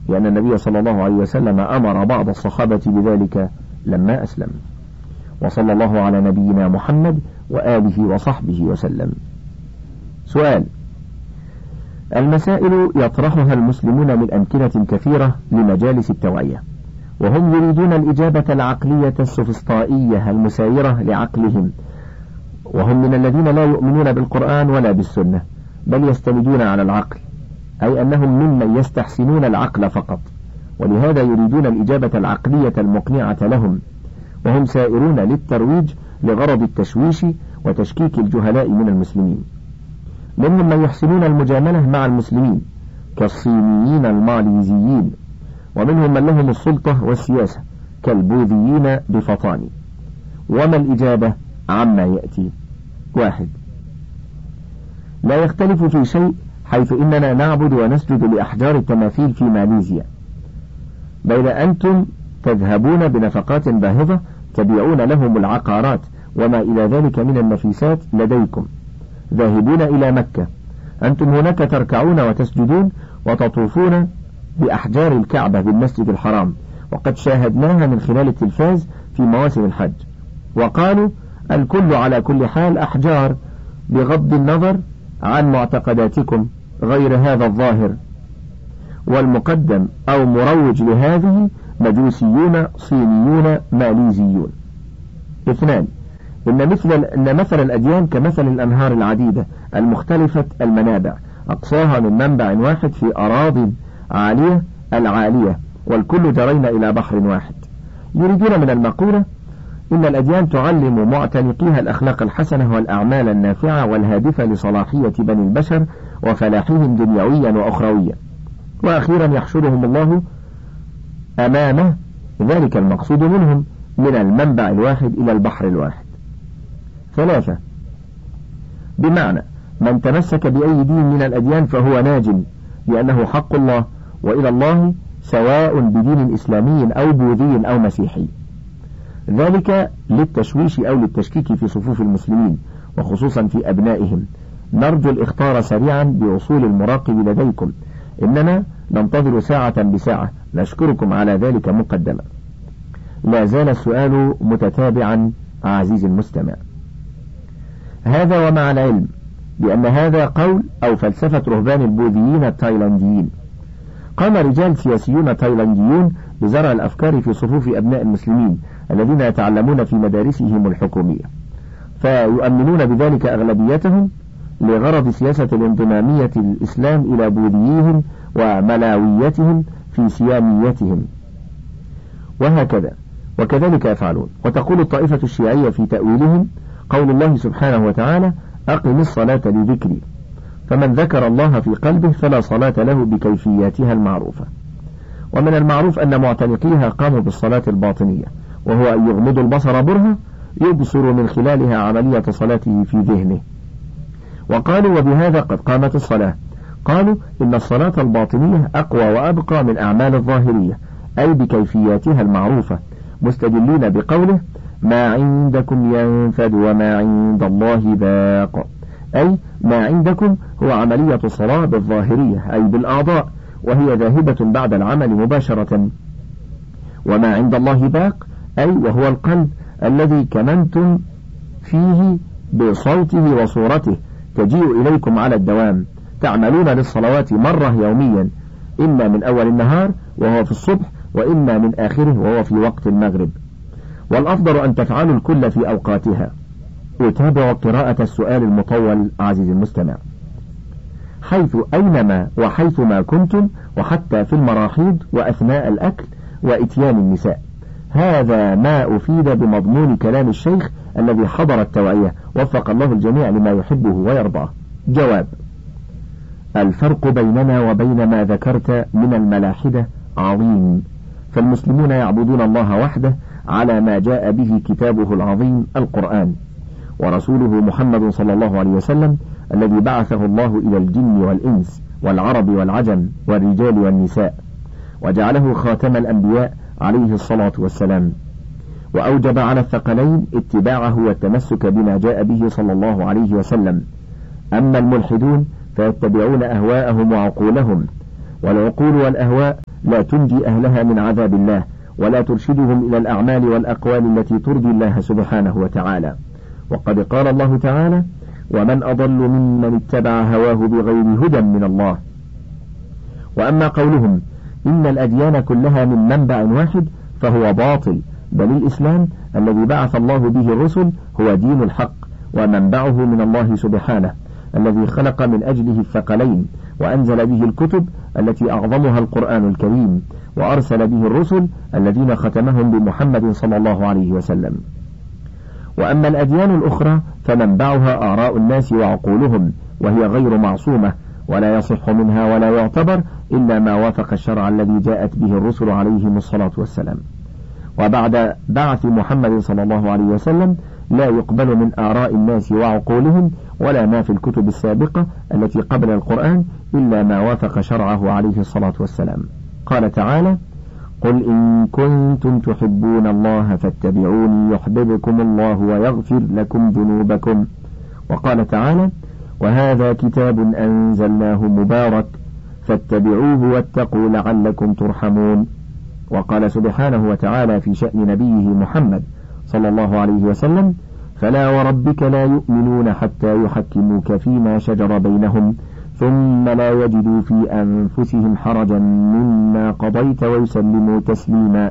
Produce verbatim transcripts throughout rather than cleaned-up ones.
لأن النبي صلى الله عليه وسلم أمر بعض الصحابة بذلك لما أسلم. وصلى الله على نبينا محمد وآله وصحبه وسلم. سؤال: المسائل يطرحها المسلمون من أمكنة كثيرة لمجالس التوعية، وهم يريدون الإجابة العقلية السوفسطائية المسايرة لعقلهم، وهم من الذين لا يؤمنون بالقرآن ولا بالسنة، بل يستندون على العقل، أي أنهم ممن يستحسنون العقل فقط، ولهذا يريدون الإجابة العقلية المقنعة لهم، وهم سائرون للترويج لغرض التشويش وتشكيك الجهلاء من المسلمين. منهم من يحسنون المجاملة مع المسلمين كالصينيين الماليزيين، ومنهم من لهم السلطة والسياسة كالبوذيين بفطان. وما الإجابة عما يأتي؟ واحد: لا يختلف في شيء حيث إننا نعبد ونسجد لأحجار التماثيل في ماليزيا، بين أنتم تذهبون بنفقات باهظة تبيعون لهم العقارات وما إلى ذلك من النفيسات لديكم، ذاهبون إلى مكة، أنتم هناك تركعون وتسجدون وتطوفون بأحجار الكعبة بالمسجد الحرام، وقد شاهدناها من خلال التلفاز في مواسم الحج. وقالوا الكل على كل حال أحجار، بغض النظر عن معتقداتكم غير هذا الظاهر، والمقدم أو مروج لهذه مجوسيون صينيون ماليزيون. اثنان: إن مثل إن مثل الأديان كمثل الأنهار العديدة المختلفة المنابع، أقصاها من منبع واحد في أراضٍ عالية العالية، والكل جرين إلى بحر واحد. يريدون من المقولة إن الأديان تعلم معتنقيها الأخلاق الحسنة والأعمال النافعة والهادفة لصلاحية بني البشر وفلاحهم دنيويا وأخرويا، وأخيرا يحشرهم الله أمامه ذلك المقصود منهم من المنبع الواحد إلى البحر الواحد. ثلاثة: بمعنى من تمسك بأي دين من الأديان فهو ناج، لأنه حق الله، وإلى الله سواء بدين إسلامي أو بوذي أو مسيحي، ذلك للتشويش أو للتشكيك في صفوف المسلمين وخصوصا في أبنائهم. نرجو الإخطار سريعا بوصول المراقب لديكم، إننا ننتظر ساعة بساعة، نشكركم على ذلك مقدما. لا زال السؤال متتابعا عزيزي المستمع. هذا ومع العلم بأن هذا قول أو فلسفة رهبان البوذيين التايلانديين. قام رجال سياسيون تايلانديون بزرع الأفكار في صفوف أبناء المسلمين الذين يتعلمون في مدارسهم الحكومية، فيؤمنون بذلك أغلبيتهم لغرض سياسة الانضمامية الإسلام إلى بوذيهم وملاويتهم في سياميتهم، وهكذا وكذلك يفعلون. وتقول الطائفة الشيعية في تأويلهم قول الله سبحانه وتعالى: أقم الصلاة لذكري، فمن ذكر الله في قلبه فلا صلاة له بكيفياتها المعروفة. ومن المعروف أن معتنقيها قاموا بالصلاة الباطنية، وهو أن يغمض البصر برهة يبصر من خلالها عملية صلاته في ذهنه. وقالوا وبهذا قد قامت الصلاة. قالوا إن الصلاة الباطنية أقوى وأبقى من أعمال الظاهرية، أي بكيفياتها المعروفة، مستدلين بقوله: ما عندكم ينفد وما عند الله باق، أي ما عندكم هو عملية الصلاة بالظاهرية أي بالأعضاء، وهي ذاهبة بعد العمل مباشرة، وما عند الله باق أي وهو القلب الذي كمنتم فيه بصوته وصورته، تجيء إليكم على الدوام، تعملون للصلوات مرة يوميا، إما من أول النهار وهو في الصبح، وإما من آخره وهو في وقت المغرب، والأفضل أن تفعلوا الكل في أوقاتها. أتابع قراءة السؤال المطول عزيزي المستمع. حيث أينما وحيثما كنتم، وحتى في المراحيض وأثناء الأكل وإتيان النساء. هذا ما أفيد بمضمون كلام الشيخ الذي حضر التوعية، وفق الله الجميع لما يحبه ويرضاه. جواب: الفرق بيننا وبين ما ذكرت من الملاحدة عظيم، فالمسلمون يعبدون الله وحده على ما جاء به كتابه العظيم القرآن، ورسوله محمد صلى الله عليه وسلم الذي بعثه الله إلى الجن والإنس والعرب والعجم والرجال والنساء، وجعله خاتم الأنبياء عليه الصلاة والسلام، وأوجب على الثقلين اتباعه والتمسك بما جاء به صلى الله عليه وسلم. أما الملحدون فيتبعون أهواءهم وعقولهم، والعقول والأهواء لا تنجي أهلها من عذاب الله، ولا ترشدهم إلى الأعمال والأقوال التي ترضي الله سبحانه وتعالى. وقد قال الله تعالى: ومن أضل ممن اتبع هواه بغير هدى من الله. وأما قولهم إن الأديان كلها من منبع واحد فهو باطل، بل الإسلام الذي بعث الله به الرسل هو دين الحق، ومنبعه من الله سبحانه الذي خلق من أجله الثقلين، وأنزل به الكتب التي أعظمها القرآن الكريم، وأرسل به الرسل الذين ختمهم بمحمد صلى الله عليه وسلم. وأما الأديان الأخرى فمنبعها آراء الناس وعقولهم، وهي غير معصومة، ولا يصح منها ولا يعتبر إلا ما وافق الشرع الذي جاءت به الرسل عليهم الصلاة والسلام. وبعد بعث محمد صلى الله عليه وسلم لا يقبل من آراء الناس وعقولهم ولا ما في الكتب السابقة التي قبل القرآن إلا ما وافق شرعه عليه الصلاة والسلام. قال تعالى: قل إن كنتم تحبون الله فاتبعوني يحببكم الله ويغفر لكم ذنوبكم. وقال تعالى: وهذا كتاب أنزلناه مبارك فاتبعوه واتقوا لعلكم ترحمون. وقال سبحانه وتعالى في شأن نبيه محمد صلى الله عليه وسلم: فلا وربك لا يؤمنون حتى يحكموك فيما شجر بينهم ثم لا يجدوا في أنفسهم حرجا مما قضيت ويسلموا تسليما.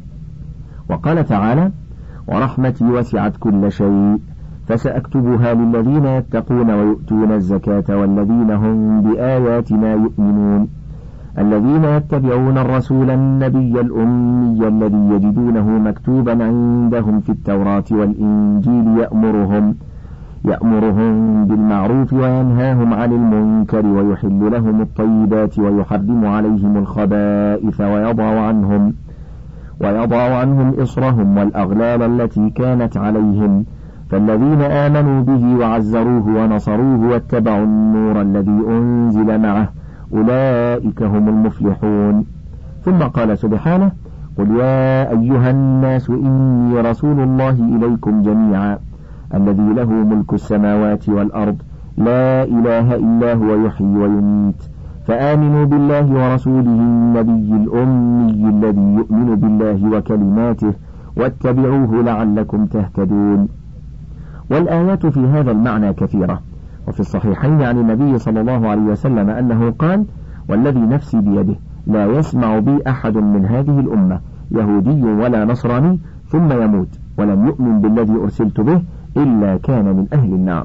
وقال تعالى: ورحمتي وسعت كل شيء فسأكتبها للذين يتقون ويؤتون الزكاة والذين هم بآياتنا يؤمنون الذين يتبعون الرسول النبي الأمي الذي يجدونه مكتوبا عندهم في التوراة والإنجيل يأمرهم يأمرهم بالمعروف وينهاهم عن المنكر ويحل لهم الطيبات ويحرم عليهم الخبائث ويضع عنهم ويضع عنهم إصرهم والأغلال التي كانت عليهم فالذين آمنوا به وعزروه ونصروه واتبعوا النور الذي أنزل معه أولئك هم المفلحون. ثم قال سبحانه: قل يا أيها الناس إني رسول الله إليكم جميعا الذي له ملك السماوات والأرض لا إله إلا هو يحيي ويميت فآمنوا بالله ورسوله النبي الأمي الذي يؤمن بالله وكلماته واتبعوه لعلكم تهتدون. والآيات في هذا المعنى كثيرة، وفي الصحيحين عن النبي صلى الله عليه وسلم أنه قال: والذي نفسي بيده لا يسمع بي أحد من هذه الأمة يهودي ولا نصراني ثم يموت ولم يؤمن بالذي أرسلت به إلا كان من أهل النار.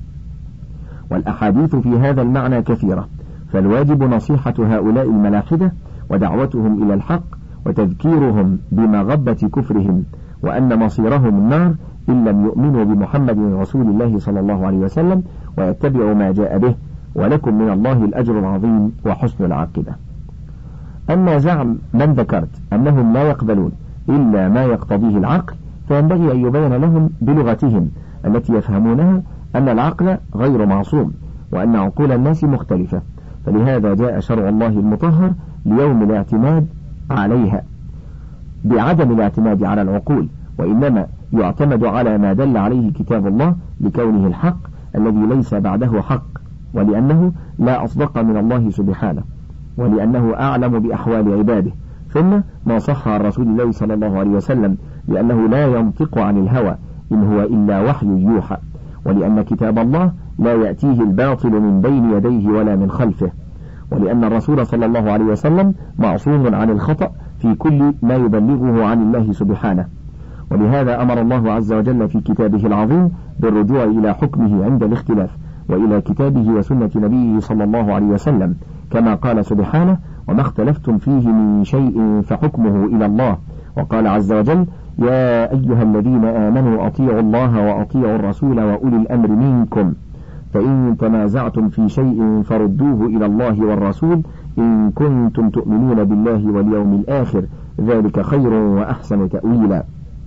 والأحاديث في هذا المعنى كثيرة، فالواجب نصيحة هؤلاء الملاحدة ودعوتهم إلى الحق وتذكيرهم بمغبة كفرهم وأن مصيرهم النار إن لم يؤمنوا بمحمد رسول الله صلى الله عليه وسلم ويتبعوا ما جاء به، ولكم من الله الأجر العظيم وحسن العاقبة. أما زعم من ذكرت أنهم لا يقبلون إلا ما يقتضيه العقل، فينبغي أن يبين لهم بلغتهم التي يفهمونها أن العقل غير معصوم وأن عقول الناس مختلفة، فلهذا جاء شرع الله المطهر ليوم الاعتماد عليها بعدم الاعتماد على العقول، وإنما يعتمد على ما دل عليه كتاب الله لكونه الحق الذي ليس بعده حق، ولأنه لا أصدق من الله سبحانه، ولأنه أعلم بأحوال عباده، ثم ما صح عن رسول الله صلى الله عليه وسلم لأنه لا ينطق عن الهوى إن هو إلا وحي يوحى، ولأن كتاب الله لا يأتيه الباطل من بين يديه ولا من خلفه، ولأن الرسول صلى الله عليه وسلم معصوم عن الخطأ في كل ما يبلغه عن الله سبحانه. ولهذا أمر الله عز وجل في كتابه العظيم بالرجوع إلى حكمه عند الاختلاف وإلى كتابه وسنة نبيه صلى الله عليه وسلم، كما قال سبحانه: وما اختلفتم فيه من شيء فحكمه إلى الله. وقال عز وجل: يا أيها الذين آمنوا أطيعوا الله وأطيعوا الرسول وأولي الأمر منكم فإن تنازعتم في شيء فردوه إلى الله والرسول إن كنتم تؤمنون بالله واليوم الآخر ذلك خير وأحسن تأويلا.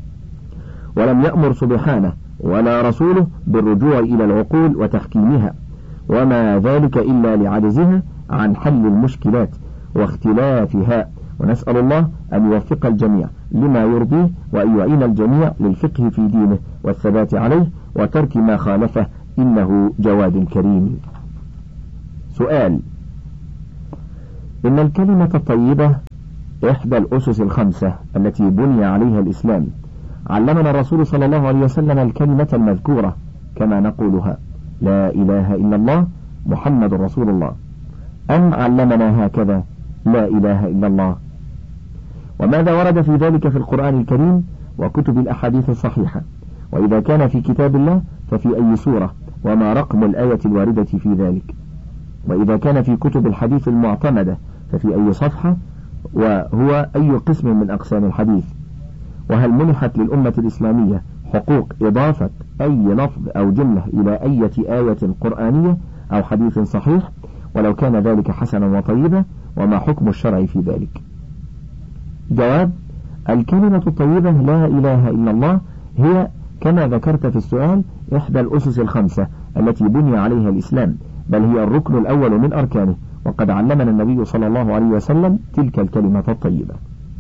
ولم يأمر سبحانه ولا رسوله بالرجوع إلى العقول وتحكيمها، وما ذلك إلا لعجزها عن حل المشكلات واختلافها، ونسأل الله أن يوفق الجميع لما يرضيه وأن يعين الجميع للفقه في دينه والثبات عليه وترك ما خالفه إنه جواد كريم. سؤال: إن الكلمة الطيبة إحدى الأسس الخمسة التي بني عليها الإسلام. علمنا الرسول صلى الله عليه وسلم الكلمة المذكورة كما نقولها: لا إله إلا الله محمد رسول الله، أم علمنا هكذا لا إله إلا الله؟ وماذا ورد في ذلك في القرآن الكريم وكتب الأحاديث الصحيحة؟ وإذا كان في كتاب الله ففي أي سورة؟ وما رقم الآية الواردة في ذلك؟ وإذا كان في كتب الحديث المعتمدة ففي أي صفحة؟ وهو أي قسم من أقسام الحديث؟ وهل منحت للأمة الإسلامية حقوق إضافة أي لفظ أو جملة إلى أي آية قرآنية أو حديث صحيح؟ ولو كان ذلك حسنا وطيبا، وما حكم الشرع في ذلك؟ جواب: الكلمة الطيبة لا إله إلا الله هي كما ذكرت في السؤال إحدى الأسس الخمسة التي بني عليها الإسلام، بل هي الركن الأول من أركانه، وقد علمنا النبي صلى الله عليه وسلم تلك الكلمة الطيبة.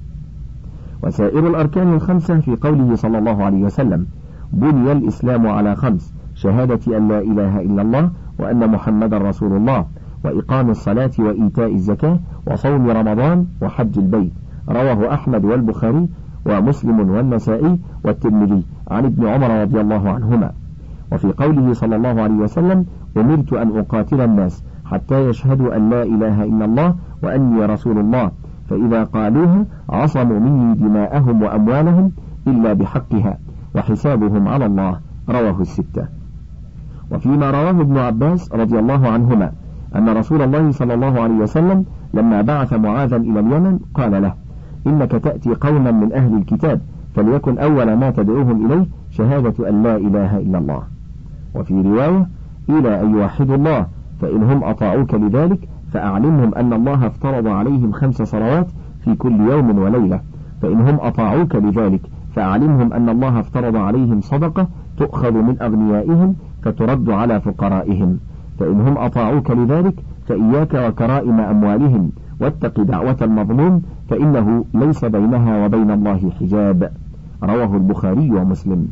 وسائر الأركان الخمسة في قوله صلى الله عليه وسلم: بني الإسلام على خمس: شهادة أن لا إله إلا الله وأن محمد رسول الله، وإقام الصلاة وإيتاء الزكاة وصوم رمضان وحج البيت. رواه أحمد والبخاري ومسلم والنسائي والترمذي عن ابن عمر رضي الله عنهما. وفي قوله صلى الله عليه وسلم: أمرت أن أقاتل الناس حتى يشهدوا أن لا إله إلا الله وأني رسول الله، فإذا قالوها عصموا مني دماءهم وأموالهم إلا بحقها وحسابهم على الله. رواه الستة. وفيما رواه ابن عباس رضي الله عنهما أن رسول الله صلى الله عليه وسلم لما بعث معاذا إلى اليمن قال له: إنك تأتي قوما من أهل الكتاب، فليكن أول ما تدعوهم إليه شهادة أن لا إله إلا الله. وفي رواية: إلى أن يوحدوا الله، فإنهم أطاعوك لذلك فأعلمهم أن الله افترض عليهم خمس صلوات في كل يوم وليلة، فإنهم أطاعوك لذلك فأعلمهم أن الله افترض عليهم صدقة تؤخذ من أغنيائهم فترد على فقرائهم، فإنهم أطاعوك لذلك فإياك وكرائم أموالهم، واتق دعوة المظلوم فإنه ليس بينها وبين الله حجاب. رواه البخاري ومسلم.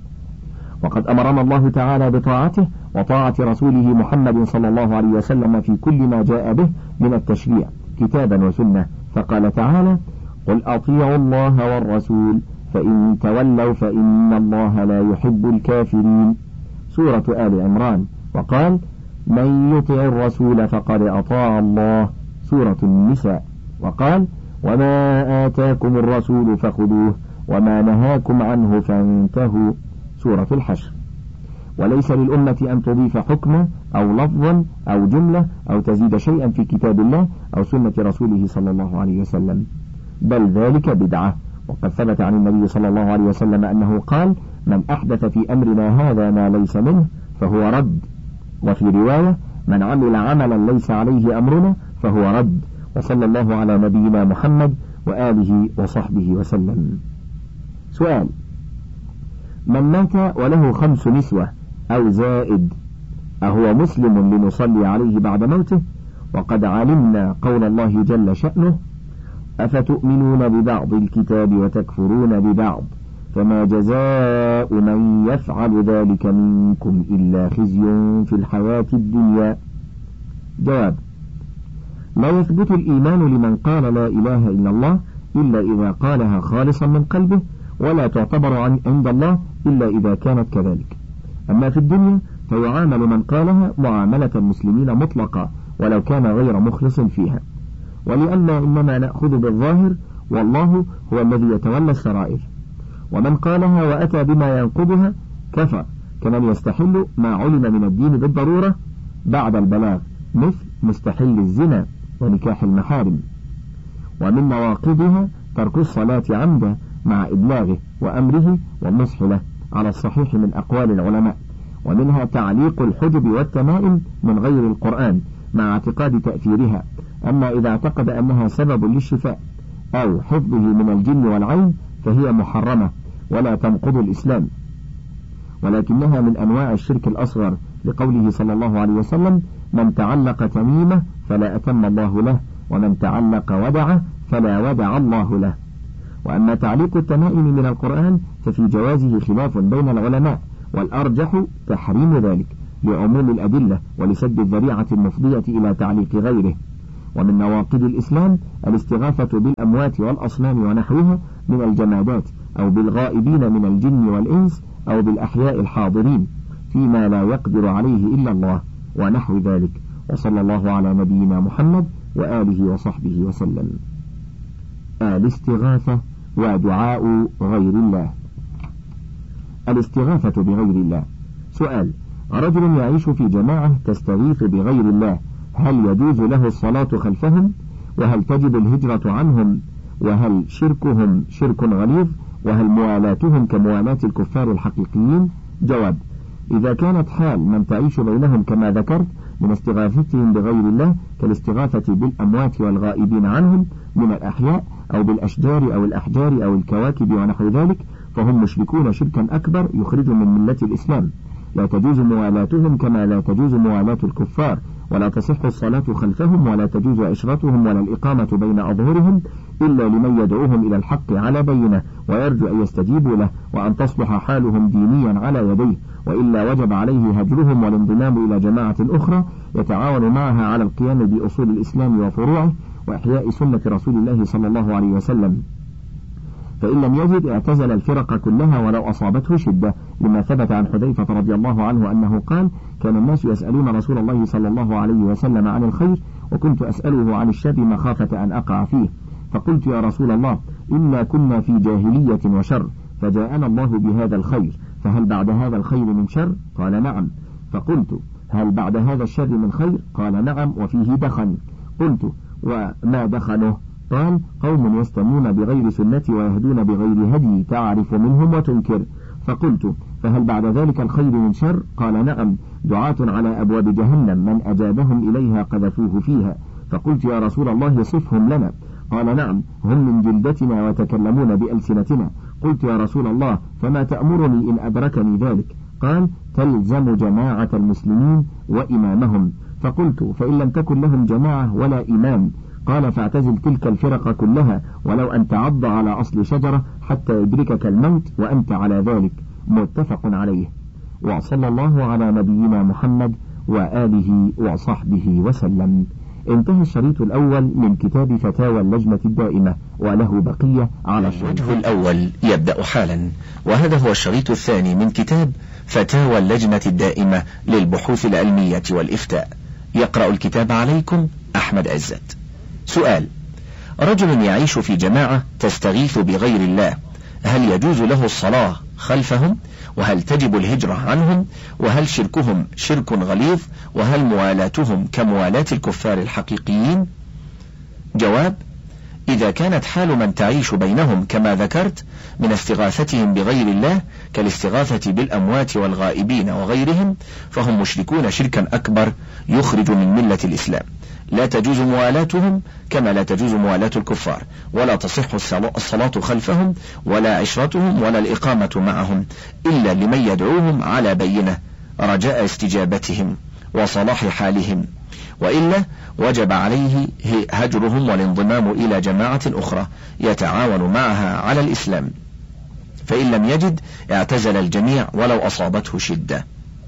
وقد أمرنا الله تعالى بطاعته وطاعة رسوله محمد صلى الله عليه وسلم في كل ما جاء به من التشريع كتابا وسنة، فقال تعالى: قل أطيعوا الله والرسول فإن تولوا فإن الله لا يحب الكافرين. سورة آل عمران. وقال: من يطع الرسول فقد أطاع الله. سورة النساء. وقال: وما آتاكم الرسول فخذوه وما نهاكم عنه فانتهوا. سورة الحشر. وليس للأمة أن تضيف حكما أو لفظا أو جملة أو تزيد شيئا في كتاب الله أو سنة رسوله صلى الله عليه وسلم، بل ذلك بدعة. وقد ثبت عن النبي صلى الله عليه وسلم أنه قال: من أحدث في أمرنا هذا ما ليس منه فهو رد. وفي رواية: من عمل عملا ليس عليه أمرنا فهو رد. وصلى الله على نبينا محمد وآله وصحبه وسلم. سؤال: من مات وله خمس نسوة أو زائد أهو مسلم لنصلي عليه بعد موته؟ وقد علمنا قول الله جل شأنه: أفتؤمنون ببعض الكتاب وتكفرون ببعض فما جزاء من يفعل ذلك منكم إلا خزي في الحياة الدنيا. جواب: لا يثبت الإيمان لمن قال لا إله إلا الله إلا إذا قالها خالصا من قلبه، ولا تعتبر عند الله إلا إذا كانت كذلك. أما في الدنيا فيعامل من قالها معاملة المسلمين مطلقة ولو كان غير مخلص فيها، ولأن إنما نأخذ بالظاهر والله هو الذي يتولى السرائر. ومن قالها وأتى بما ينقضها كفر، كمن يستحل ما علم من الدين بالضرورة بعد البلاغ، مثل مستحل الزنا ونكاح المحارم. ومن نواقضها ترك الصلاة عمدا مع إبلاغه وأمره والنصح له على الصحيح من أقوال العلماء. ومنها تعليق الحجب والتمائم من غير القرآن مع اعتقاد تأثيرها، أما إذا اعتقد أنها سبب للشفاء أو حفظه من الجن والعين فهي محرمة ولا تنقض الإسلام، ولكنها من أنواع الشرك الأصغر، لقوله صلى الله عليه وسلم: من تعلق تميمة فلا أتم الله له، ومن تعلق ودعة فلا ودع الله له. وأما تعليق التمائم من القرآن ففي جوازه خلاف بين العلماء، والأرجح تحريم ذلك لعموم الأدلة ولسد الذريعة المفضية إلى تعليق غيره. ومن نواقض الإسلام الاستغاثة بالأموات والأصنام ونحوها من الجمادات، أو بالغائبين من الجن والإنس، أو بالأحياء الحاضرين فيما لا يقدر عليه إلا الله ونحو ذلك. وصلى الله على نبينا محمد وآله وصحبه وسلم. الاستغاثة ودعاء غير الله. الاستغاثة بغير الله. سؤال: رجل يعيش في جماعة تستغيث بغير الله، هل يجوز له الصلاة خلفهم؟ وهل تجب الهجرة عنهم؟ وهل شركهم شرك غليظ؟ وهل موالاتهم كموالاة الكفار الحقيقيين؟ جواب: إذا كانت حال من تعيش بينهم كما ذكرت من استغاثتهم بغير الله كالاستغاثة بالأموات والغائبين عنهم من الأحياء أو بالأشجار أو الأحجار أو الكواكب ونحو ذلك، فهم مشركون شركا أكبر يخرج من ملة الإسلام. لا تجوز موالاتهم كما لا تجوز موالاة الكفار، ولا تصح الصلاة خلفهم، ولا تجوز عشرتهم ولا الإقامة بين أظهرهم إلا لمن يدعوهم إلى الحق على بينة ويرجو أن يستجيبوا له وأن تصلح حالهم دينيا على يديه، وإلا وجب عليه هجرهم والانضمام إلى جماعة أخرى يتعاون معها على القيام بأصول الإسلام وفروعه وإحياء سنة رسول الله صلى الله عليه وسلم. فإن لم يجد اعتزل الفرق كلها ولو أصابته شدة، لما ثبت عن حذيفة رضي الله عنه أنه قال: كان الناس يسألون رسول الله صلى الله عليه وسلم عن الخير، وكنت أسأله عن الشر مخافة أن أقع فيه، فقلت: يا رسول الله، إنا كنا في جاهلية وشر، فجاءنا الله بهذا الخير، فهل بعد هذا الخير من شر؟ قال: نعم. فقلت: هل بعد هذا الشر من خير؟ قال: نعم، وفيه دخن. قلت: وما دخنه؟ قال: قوم يستنون بغير سنتي ويهدون بغير هدي، تعرف منهم وتنكر. فقلت: فهل بعد ذلك الخير من شر؟ قال: نعم، دعاة على أبواب جهنم من أجابهم إليها قذفوه فيها. فقلت: يا رسول الله صفهم لنا. قال: نعم، هم من جلدتنا ويتكلمون بألسنتنا. قلت: يا رسول الله فما تأمرني إن أدركني ذلك؟ قال: تلزم جماعة المسلمين وإمامهم. فقلت: فإن لم تكن لهم جماعة ولا إمام؟ قال: فاعتزل تلك الفرق كلها ولو أن تعض على أصل شجرة حتى يدركك الموت وأنت على ذلك. متفق عليه. وصلى الله على نبينا محمد وآله وصحبه وسلم. انتهى الشريط الأول من كتاب فتاوى اللجنة الدائمة، وله بقية على الشريط. الوجه الأول يبدأ حالا، وهذا هو الشريط الثاني من كتاب فتاوى اللجنة الدائمة للبحوث العلمية والإفتاء. يقرأ الكتاب عليكم أحمد عزت. سؤال: رجل يعيش في جماعة تستغيث بغير الله، هل يجوز له الصلاة خلفهم؟ وهل تجب الهجرة عنهم؟ وهل شركهم شرك غليظ؟ وهل موالاتهم كموالاة الكفار الحقيقيين؟ جواب: إذا كانت حال من تعيش بينهم كما ذكرت من استغاثتهم بغير الله كالاستغاثة بالأموات والغائبين وغيرهم، فهم مشركون شركا أكبر يخرج من ملة الإسلام. لا تجوز موالاتهم كما لا تجوز موالاة الكفار، ولا تصح الصلاة خلفهم، ولا عشرتهم، ولا الإقامة معهم إلا لمن يدعوهم على بينة رجاء استجابتهم وصلاح حالهم، وإلا وجب عليه هجرهم والانضمام إلى جماعة أخرى يتعاون معها على الإسلام. فإن لم يجد اعتزل الجميع ولو أصابته شدة.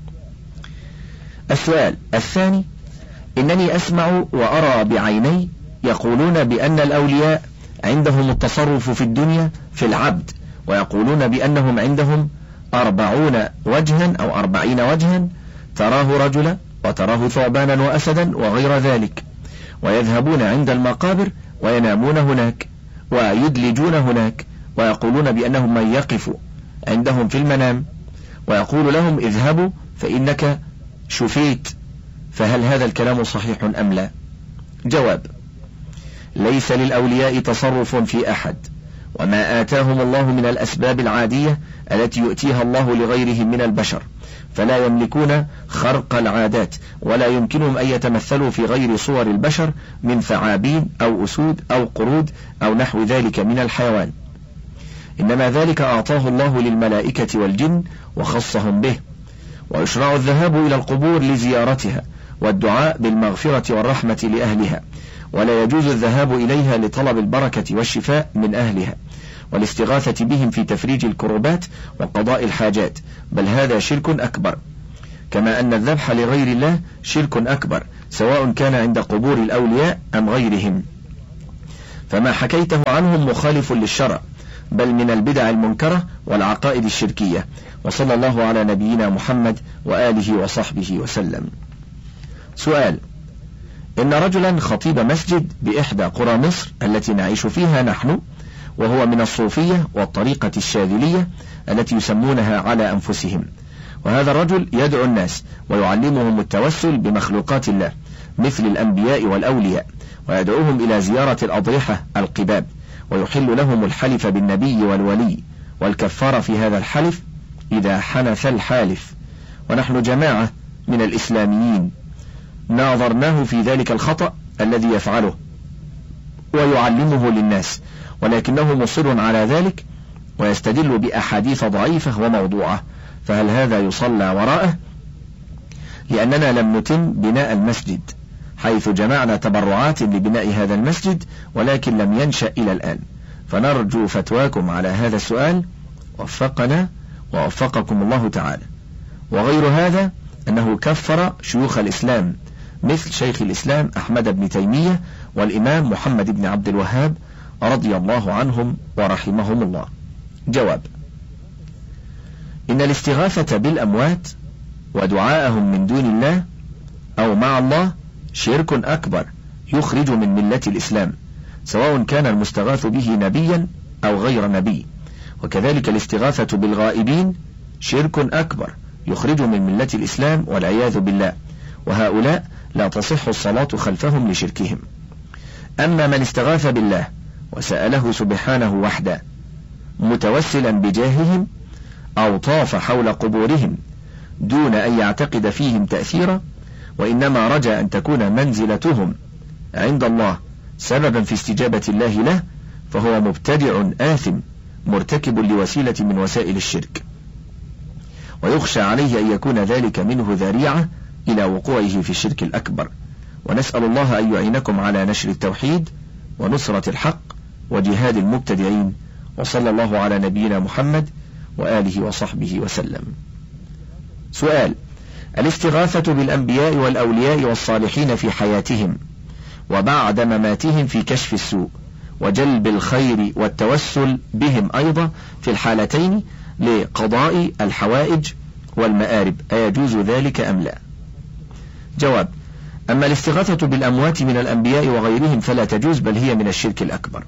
السؤال الثاني: إنني أسمع وأرى بعيني يقولون بأن الأولياء عندهم التصرف في الدنيا في العبد، ويقولون بأنهم عندهم أربعون وجها أو أربعين وجها، تراه رجلا وتراه ثعبانا وأسدا وغير ذلك، ويذهبون عند المقابر وينامون هناك ويدلجون هناك، ويقولون بأنهم من يقف عندهم في المنام ويقول لهم اذهبوا فإنك شفيت. فهل هذا الكلام صحيح أم لا؟ جواب: ليس للأولياء تصرف في أحد، وما آتاهم الله من الأسباب العادية التي يؤتيها الله لغيرهم من البشر، فلا يملكون خرق العادات، ولا يمكنهم أن يتمثلوا في غير صور البشر من ثعابين أو أسود أو قرود أو نحو ذلك من الحيوان، إنما ذلك أعطاه الله للملائكة والجن وخصهم به. ويشرع الذهاب إلى القبور لزيارتها والدعاء بالمغفرة والرحمة لأهلها، ولا يجوز الذهاب إليها لطلب البركة والشفاء من أهلها والاستغاثة بهم في تفريج الكروبات وقضاء الحاجات، بل هذا شرك أكبر، كما أن الذبح لغير الله شرك أكبر، سواء كان عند قبور الأولياء أم غيرهم، فما حكيته عنهم مخالف للشرع، بل من البدع المنكرة والعقائد الشركية. وصلى الله على نبينا محمد وآله وصحبه وسلم. سؤال: إن رجلا خطيب مسجد بإحدى قرى مصر التي نعيش فيها نحن، وهو من الصوفية والطريقة الشاذلية التي يسمونها على أنفسهم، وهذا الرجل يدعو الناس ويعلمهم التوسل بمخلوقات الله مثل الأنبياء والأولياء، ويدعوهم إلى زيارة الأضرحة القباب، ويحل لهم الحلف بالنبي والولي والكفارة في هذا الحلف إذا حنث الحالف، ونحن جماعة من الإسلاميين ناظرناه في ذلك الخطأ الذي يفعله ويعلمه للناس، ولكنه مصر على ذلك ويستدل بأحاديث ضعيفة وموضوعة، فهل هذا يصلى وراءه؟ لأننا لم نتم بناء المسجد، حيث جمعنا تبرعات لبناء هذا المسجد ولكن لم ينشأ إلى الآن، فنرجو فتواكم على هذا السؤال، وفقنا ووفقكم الله تعالى. وغير هذا أنه كفر شيوخ الإسلام مثل شيخ الإسلام أحمد بن تيمية والإمام محمد بن عبد الوهاب رضي الله عنهم ورحمهم الله. جواب: إن الاستغاثة بالأموات ودعاءهم من دون الله أو مع الله شرك أكبر يخرج من ملة الإسلام، سواء كان المستغاث به نبيا أو غير نبي، وكذلك الاستغاثة بالغائبين شرك أكبر يخرج من ملة الإسلام والعياذ بالله، وهؤلاء لا تصح الصلاة خلفهم لشركهم. أما من استغاث بالله وسأله سبحانه وحده متوسلا بجاههم أو طاف حول قبورهم دون أن يعتقد فيهم تأثيرا، وإنما رجى أن تكون منزلتهم عند الله سببا في استجابة الله له، فهو مبتدع آثم مرتكب لوسيلة من وسائل الشرك، ويخشى عليه أن يكون ذلك منه ذريعة إلى وقوعه في الشرك الأكبر. ونسأل الله أن يعينكم على نشر التوحيد ونصرة الحق وجهاد المبتدعين، وصلى الله على نبينا محمد وآله وصحبه وسلم. سؤال: الاستغاثة بالأنبياء والأولياء والصالحين في حياتهم وبعد مماتهم في كشف السوء وجلب الخير والتوسل بهم أيضا في الحالتين لقضاء الحوائج والمآرب، أيجوز ذلك أم لا؟ جواب: أما الاستغاثة بالأموات من الأنبياء وغيرهم فلا تجوز، بل هي من الشرك الأكبر.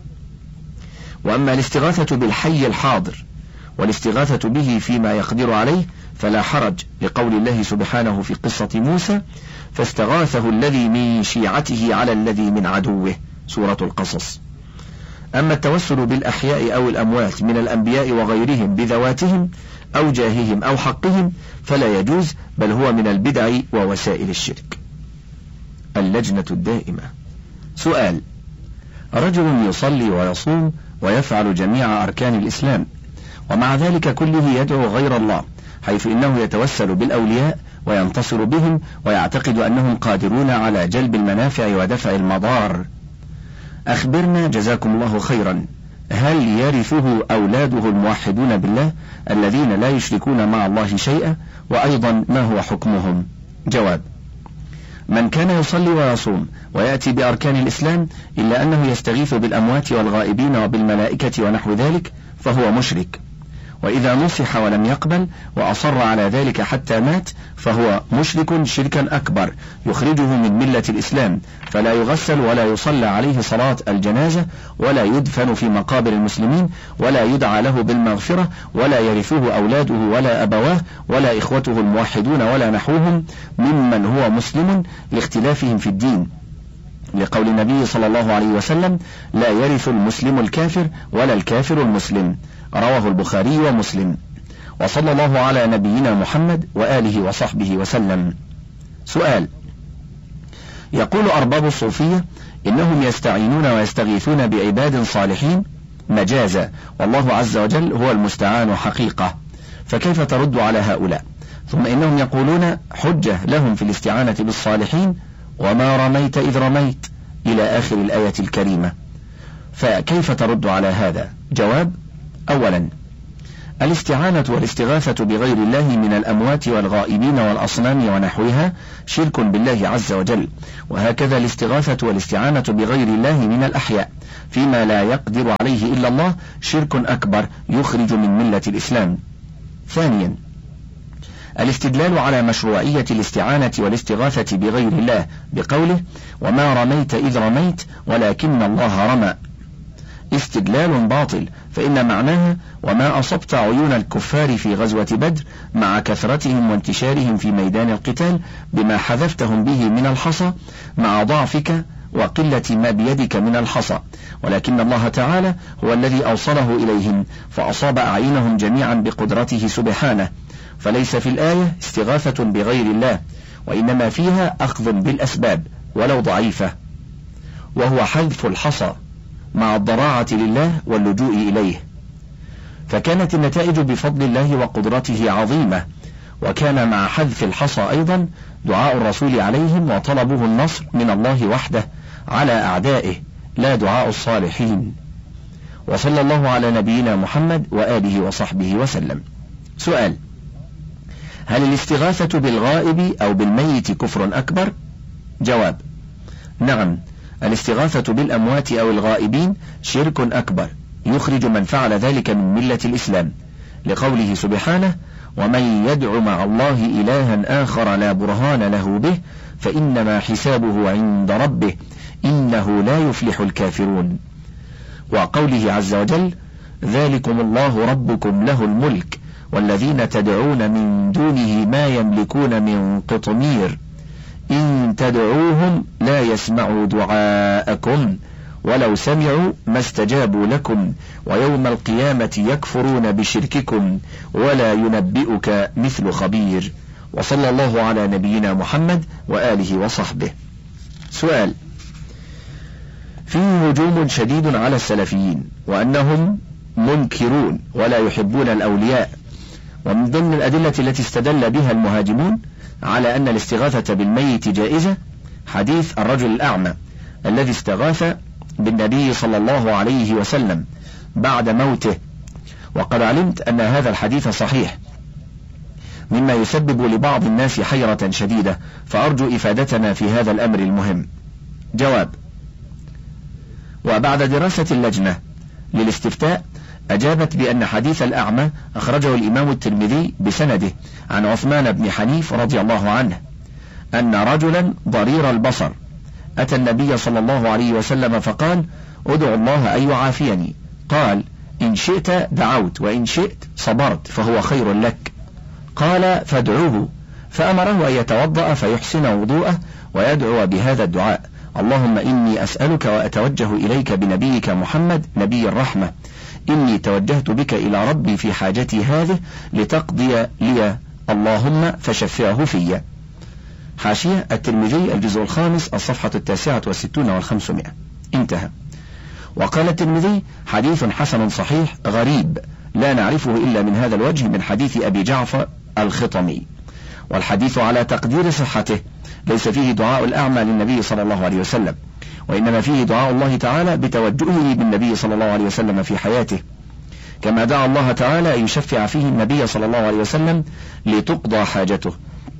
وأما الاستغاثة بالحي الحاضر والاستغاثة به فيما يقدر عليه فلا حرج، لقول الله سبحانه في قصة موسى: فاستغاثه الذي من شيعته على الذي من عدوه، سورة القصص. أما التوسل بالأحياء أو الأموات من الأنبياء وغيرهم بذواتهم أو جاههم أو حقهم فلا يجوز، بل هو من البدع ووسائل الشرك. اللجنة الدائمة. سؤال: رجل يصلي ويصوم ويفعل جميع أركان الإسلام، ومع ذلك كله يدعو غير الله، حيث إنه يتوسل بالأولياء وينتصر بهم ويعتقد أنهم قادرون على جلب المنافع ودفع المضار. أخبرنا جزاكم الله خيرا، هل يرثه أولاده الموحدون بالله الذين لا يشركون مع الله شيئا؟ وأيضا ما هو حكمهم؟ جواب: من كان يصلي ويصوم ويأتي بأركان الإسلام إلا أنه يستغيث بالأموات والغائبين وبالملائكة ونحو ذلك فهو مشرك، وإذا نصح ولم يقبل وأصر على ذلك حتى مات فهو مشرك شركا أكبر يخرجه من ملة الإسلام، فلا يغسل ولا يصلى عليه صلاة الجنازة ولا يدفن في مقابر المسلمين ولا يدعى له بالمغفرة ولا يرثه أولاده ولا أبواه ولا إخوته الموحدون ولا نحوهم ممن هو مسلم لاختلافهم في الدين، لقول النبي صلى الله عليه وسلم: لا يرث المسلم الكافر ولا الكافر المسلم، رواه البخاري ومسلم. وصلى الله على نبينا محمد وآله وصحبه وسلم. سؤال: يقول أرباب الصوفية إنهم يستعينون ويستغيثون بعباد صالحين مجازا، والله عز وجل هو المستعان حقيقة، فكيف ترد على هؤلاء؟ ثم إنهم يقولون حجة لهم في الاستعانة بالصالحين: وما رميت إذ رميت، إلى آخر الآية الكريمة، فكيف ترد على هذا؟ جواب: أولا، الاستعانة والاستغاثة بغير الله من الأموات والغائبين والأصنام ونحوها شرك بالله عز وجل، وهكذا الاستغاثة والاستعانة بغير الله من الأحياء فيما لا يقدر عليه إلا الله شرك أكبر يخرج من ملة الإسلام. ثانيا، الاستدلال على مشروعية الاستعانة والاستغاثة بغير الله بقوله وما رميت إذ رميت ولكن الله رمى، استدلال باطل، فإن معناها وما أصبت عيون الكفار في غزوة بدر مع كثرتهم وانتشارهم في ميدان القتال بما حذفتهم به من الحصى مع ضعفك وقلة ما بيدك من الحصى، ولكن الله تعالى هو الذي أوصله إليهم فأصاب أعينهم جميعا بقدرته سبحانه، فليس في الآية استغاثة بغير الله، وإنما فيها أخذ بالأسباب ولو ضعيفة، وهو حذف الحصى مع الضراعة لله واللجوء إليه، فكانت النتائج بفضل الله وقدرته عظيمة. وكان مع حذف الحصى أيضا دعاء الرسول عليهم وطلبه النصر من الله وحده على أعدائه، لا دعاء الصالحين. وصلى الله على نبينا محمد وآله وصحبه وسلم. سؤال: هل الاستغاثة بالغائب أو بالميت كفر أكبر؟ جواب: نعم، الاستغاثة بالأموات أو الغائبين شرك أكبر يخرج من فعل ذلك من ملة الإسلام، لقوله سبحانه ومن يدع مع الله إلها آخر لا برهان له به فإنما حسابه عند ربه إنه لا يفلح الكافرون، وقوله عز وجل ذلكم الله ربكم له الملك والذين تدعون من دونه ما يملكون من قطمير إن تدعوهم لا يسمعوا دعاءكم ولو سمعوا ما استجابوا لكم ويوم القيامة يكفرون بشرككم ولا ينبئك مثل خبير. وصلى الله على نبينا محمد وآله وصحبه. سؤال: فيه هجوم شديد على السلفيين وأنهم منكرون ولا يحبون الأولياء، ومن ضمن الأدلة التي استدل بها المهاجمون على أن الاستغاثة بالميت جائزة حديث الرجل الأعمى الذي استغاث بالنبي صلى الله عليه وسلم بعد موته، وقد علمت أن هذا الحديث صحيح، مما يسبب لبعض الناس حيرة شديدة، فأرجو إفادتنا في هذا الأمر المهم. جواب: وبعد دراسة اللجنة للاستفتاء أجابت بأن حديث الأعمى أخرجه الإمام الترمذي بسنده عن عثمان بن حنيف رضي الله عنه أن رجلا ضرير البصر أتى النبي صلى الله عليه وسلم فقال ادعو الله أن يعافيني، قال إن شئت دعوت وإن شئت صبرت فهو خير لك، قال فادعوه، فأمره أن يتوضأ فيحسن وضوءه ويدعو بهذا الدعاء اللهم إني أسألك وأتوجه إليك بنبيك محمد نبي الرحمة، إني توجهت بك إلى ربي في حاجتي هذه لتقضي لي اللهم فشفعه في. حاشية الترمذي الجزء الخامس الصفحة التاسعة والستون والخمسمائة. انتهى. وقال الترمذي حديث حسن صحيح غريب لا نعرفه إلا من هذا الوجه من حديث أبي جعفر الخطمي، والحديث على تقدير صحته ليس فيه دعاء الأعمى للنبي صلى الله عليه وسلم، وإنما فيه دعاء الله تعالى بتوجهه بالنبي صلى الله عليه وسلم في حياته، كما دعا الله تعالى أن يشفع فيه النبي صلى الله عليه وسلم لتقضى حاجته.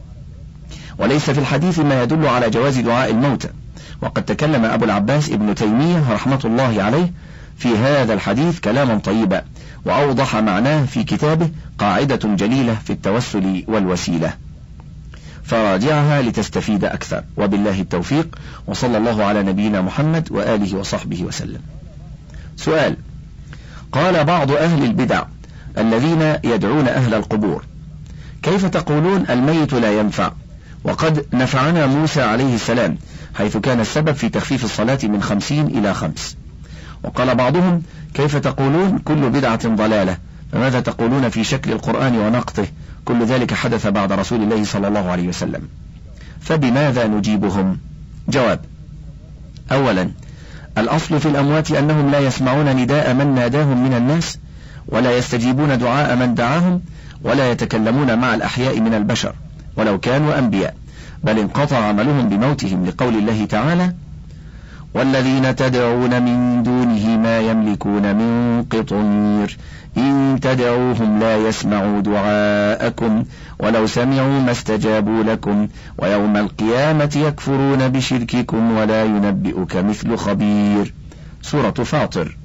وليس في الحديث ما يدل على جواز دعاء الموتى، وقد تكلم أبو العباس ابن تيمية رحمة الله عليه في هذا الحديث كلاما طيبا، وأوضح معناه في كتابه قاعدة جليلة في التوسل والوسيلة، فراجعها لتستفيد أكثر، وبالله التوفيق، وصلى الله على نبينا محمد وآله وصحبه وسلم. سؤال: قال بعض أهل البدع الذين يدعون أهل القبور كيف تقولون الميت لا ينفع وقد نفعنا موسى عليه السلام حيث كان السبب في تخفيف الصلاة من خمسين إلى خمس؟ وقال بعضهم كيف تقولون كل بدعة ضلالة، فماذا تقولون في شكل القرآن ونقطه؟ كل ذلك حدث بعد رسول الله صلى الله عليه وسلم، فبماذا نجيبهم؟ جواب: أولا، الأصل في الأموات أنهم لا يسمعون نداء من ناداهم من الناس، ولا يستجيبون دعاء من دعاهم، ولا يتكلمون مع الأحياء من البشر ولو كانوا أنبياء، بل انقطع عملهم بموتهم، لقول الله تعالى والذين تدعون من دونه ما يملكون من قطمير إن تدعوهم لا يسمعوا دعاءكم ولو سمعوا ما استجابوا لكم ويوم القيامة يكفرون بشرككم ولا ينبئك مثل خبير. سورة فاطر.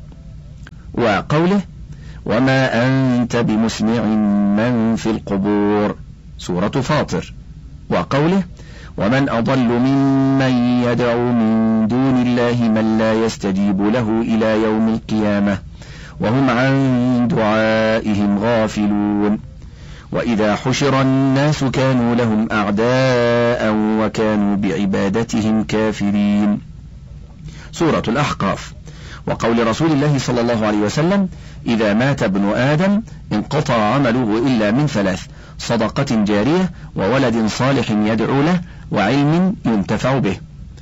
وقوله وما أنت بمسمع من في القبور. سورة فاطر. وقوله ومن أضل ممن يدعو من دون الله من لا يستجيب له إلى يوم القيامة وهم عن دعائهم غافلون. وإذا حشر الناس كانوا لهم أعداء وكانوا بعبادتهم كافرين. سورة الأحقاف. وقول رسول الله صلى الله عليه وسلم إذا مات ابن آدم انقطع عمله إلا من ثلاث: صدقة جارية وولد صالح يدعو له وعلم ينتفع به.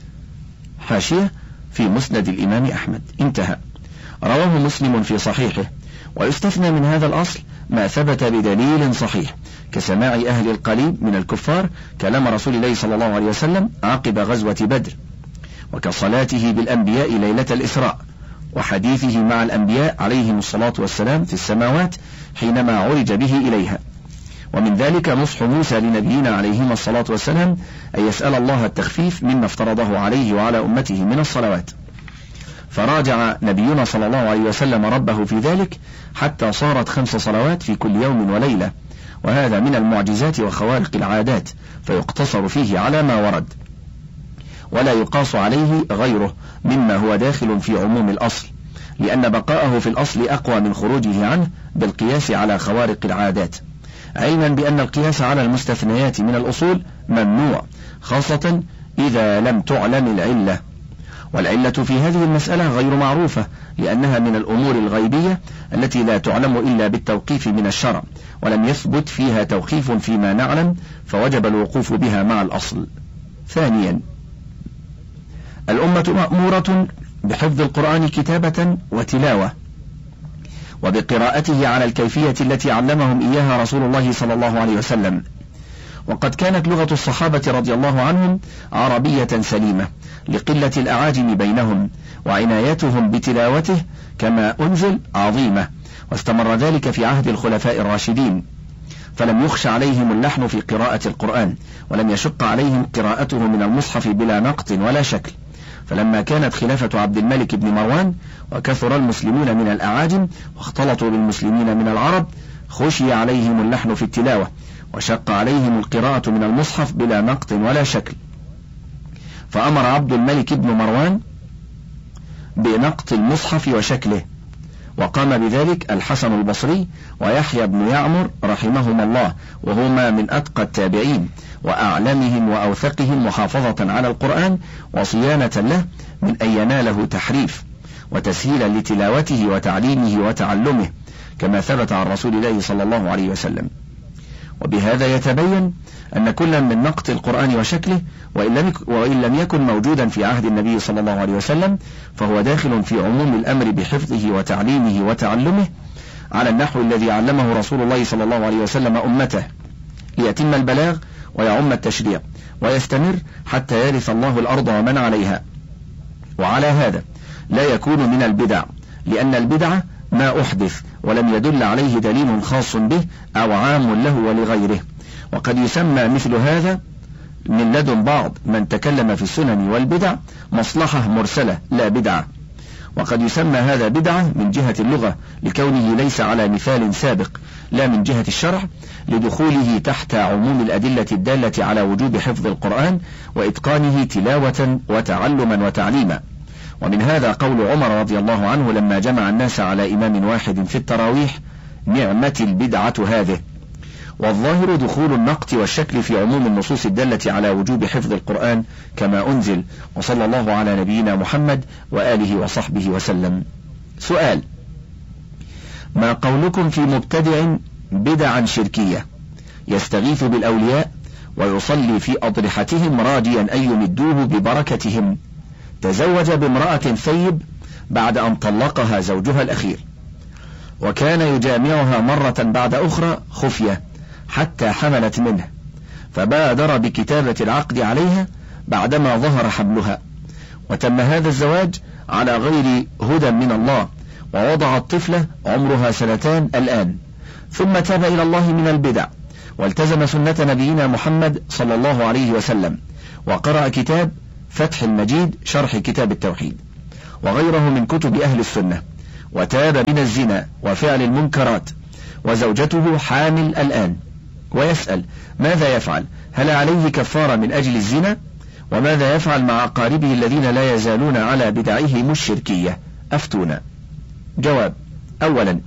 حاشية في مسند الإمام أحمد. انتهى. رواه مسلم في صحيحه. ويستثنى من هذا الأصل ما ثبت بدليل صحيح كسماع أهل القليب من الكفار كلام رسول الله صلى الله عليه وسلم عقب غزوة بدر، وكصلاته بالأنبياء ليلة الإسراء، وحديثه مع الأنبياء عليهم الصلاة والسلام في السماوات حينما عرج به إليها. ومن ذلك نصح موسى لنبينا عليهما الصلاة والسلام أن يسأل الله التخفيف مما افترضه عليه وعلى أمته من الصلوات، فراجع نبينا صلى الله عليه وسلم ربه في ذلك حتى صارت خمس صلوات في كل يوم وليلة، وهذا من المعجزات وخوارق العادات، فيقتصر فيه على ما ورد ولا يقاس عليه غيره مما هو داخل في عموم الأصل، لأن بقاءه في الأصل أقوى من خروجه عنه بالقياس على خوارق العادات، علما بأن القياس على المستثنيات من الأصول ممنوع، خاصة إذا لم تعلم العلة. والعلة في هذه المسألة غير معروفة، لأنها من الأمور الغيبية التي لا تعلم إلا بالتوقيف من الشرع، ولم يثبت فيها توقيف فيما نعلم، فوجب الوقوف بها مع الأصل. ثانيا، الأمة مأمورة بحفظ القرآن كتابة وتلاوة، وبقراءته على الكيفية التي علمهم إياها رسول الله صلى الله عليه وسلم. وقد كانت لغة الصحابة رضي الله عنهم عربية سليمة لقلة الأعاجم بينهم، وعنايتهم بتلاوته كما أنزل عظيمة، واستمر ذلك في عهد الخلفاء الراشدين، فلم يخش عليهم اللحن في قراءة القرآن، ولم يشق عليهم قراءته من المصحف بلا نقط ولا شكل. فلما كانت خلافة عبد الملك بن مروان وكثر المسلمون من الأعاجم واختلطوا بالمسلمين من العرب، خشي عليهم اللحن في التلاوة، وشق عليهم القراءة من المصحف بلا نقط ولا شكل، فأمر عبد الملك بن مروان بنقط المصحف وشكله، وقام بذلك الحسن البصري ويحيى بن يعمر رحمهما الله، وهما من أتقى التابعين وأعلمهم وأوثقهم محافظة على القرآن وصيانة له من أن يناله تحريف، وتسهيلا لتلاوته وتعليمه وتعلمه، كما ثبت عن رسول الله صلى الله عليه وسلم. وبهذا يتبين أن كلا من نقط القرآن وشكله وإن لم يكن موجودا في عهد النبي صلى الله عليه وسلم، فهو داخل في عموم الأمر بحفظه وتعليمه وتعلمه على النحو الذي علمه رسول الله صلى الله عليه وسلم أمته، ليتم البلاغ ويعم التشريع ويستمر حتى يرث الله الأرض ومن عليها. وعلى هذا لا يكون من البدع، لأن البدعة ما أحدث ولم يدل عليه دليل خاص به أو عام له ولغيره، وقد يسمى مثل هذا من لدن بعض من تكلم في السنن والبدع مصلحة مرسلة لا بدعة، وقد يسمى هذا بدعة من جهة اللغة لكونه ليس على مثال سابق، لا من جهة الشرع لدخوله تحت عموم الأدلة الدالة على وجوب حفظ القرآن وإتقانه تلاوة وتعلما وتعليما. ومن هذا قول عمر رضي الله عنه لما جمع الناس على إمام واحد في التراويح: نعمة البدعة هذه. والظاهر دخول النقط والشكل في عموم النصوص الدالة على وجوب حفظ القرآن كما أنزل، وصلى الله على نبينا محمد وآله وصحبه وسلم. سؤال: ما قولكم في مبتدع بدعا شركية يستغيث بالأولياء ويصلي في أضرحتهم راجيا أن يمدوه ببركتهم، تزوج بامرأة ثيب بعد أن طلقها زوجها الأخير، وكان يجامعها مرة بعد أخرى خفية حتى حملت منه، فبادر بكتابة العقد عليها بعدما ظهر حملها، وتم هذا الزواج على غير هدى من الله، ووضع الطفلة عمرها سنتان الآن، ثم تاب إلى الله من البدع، والتزم سنة نبينا محمد صلى الله عليه وسلم، وقرأ كتاب فتح المجيد شرح كتاب التوحيد وغيره من كتب أهل السنة، وتاب من الزنا وفعل المنكرات، وزوجته حامل الآن، ويسأل ماذا يفعل؟ هل عليه كفارة من أجل الزنا؟ وماذا يفعل مع أقاربه الذين لا يزالون على بدعهم الشركية؟ أفتونا. جواب: أولا،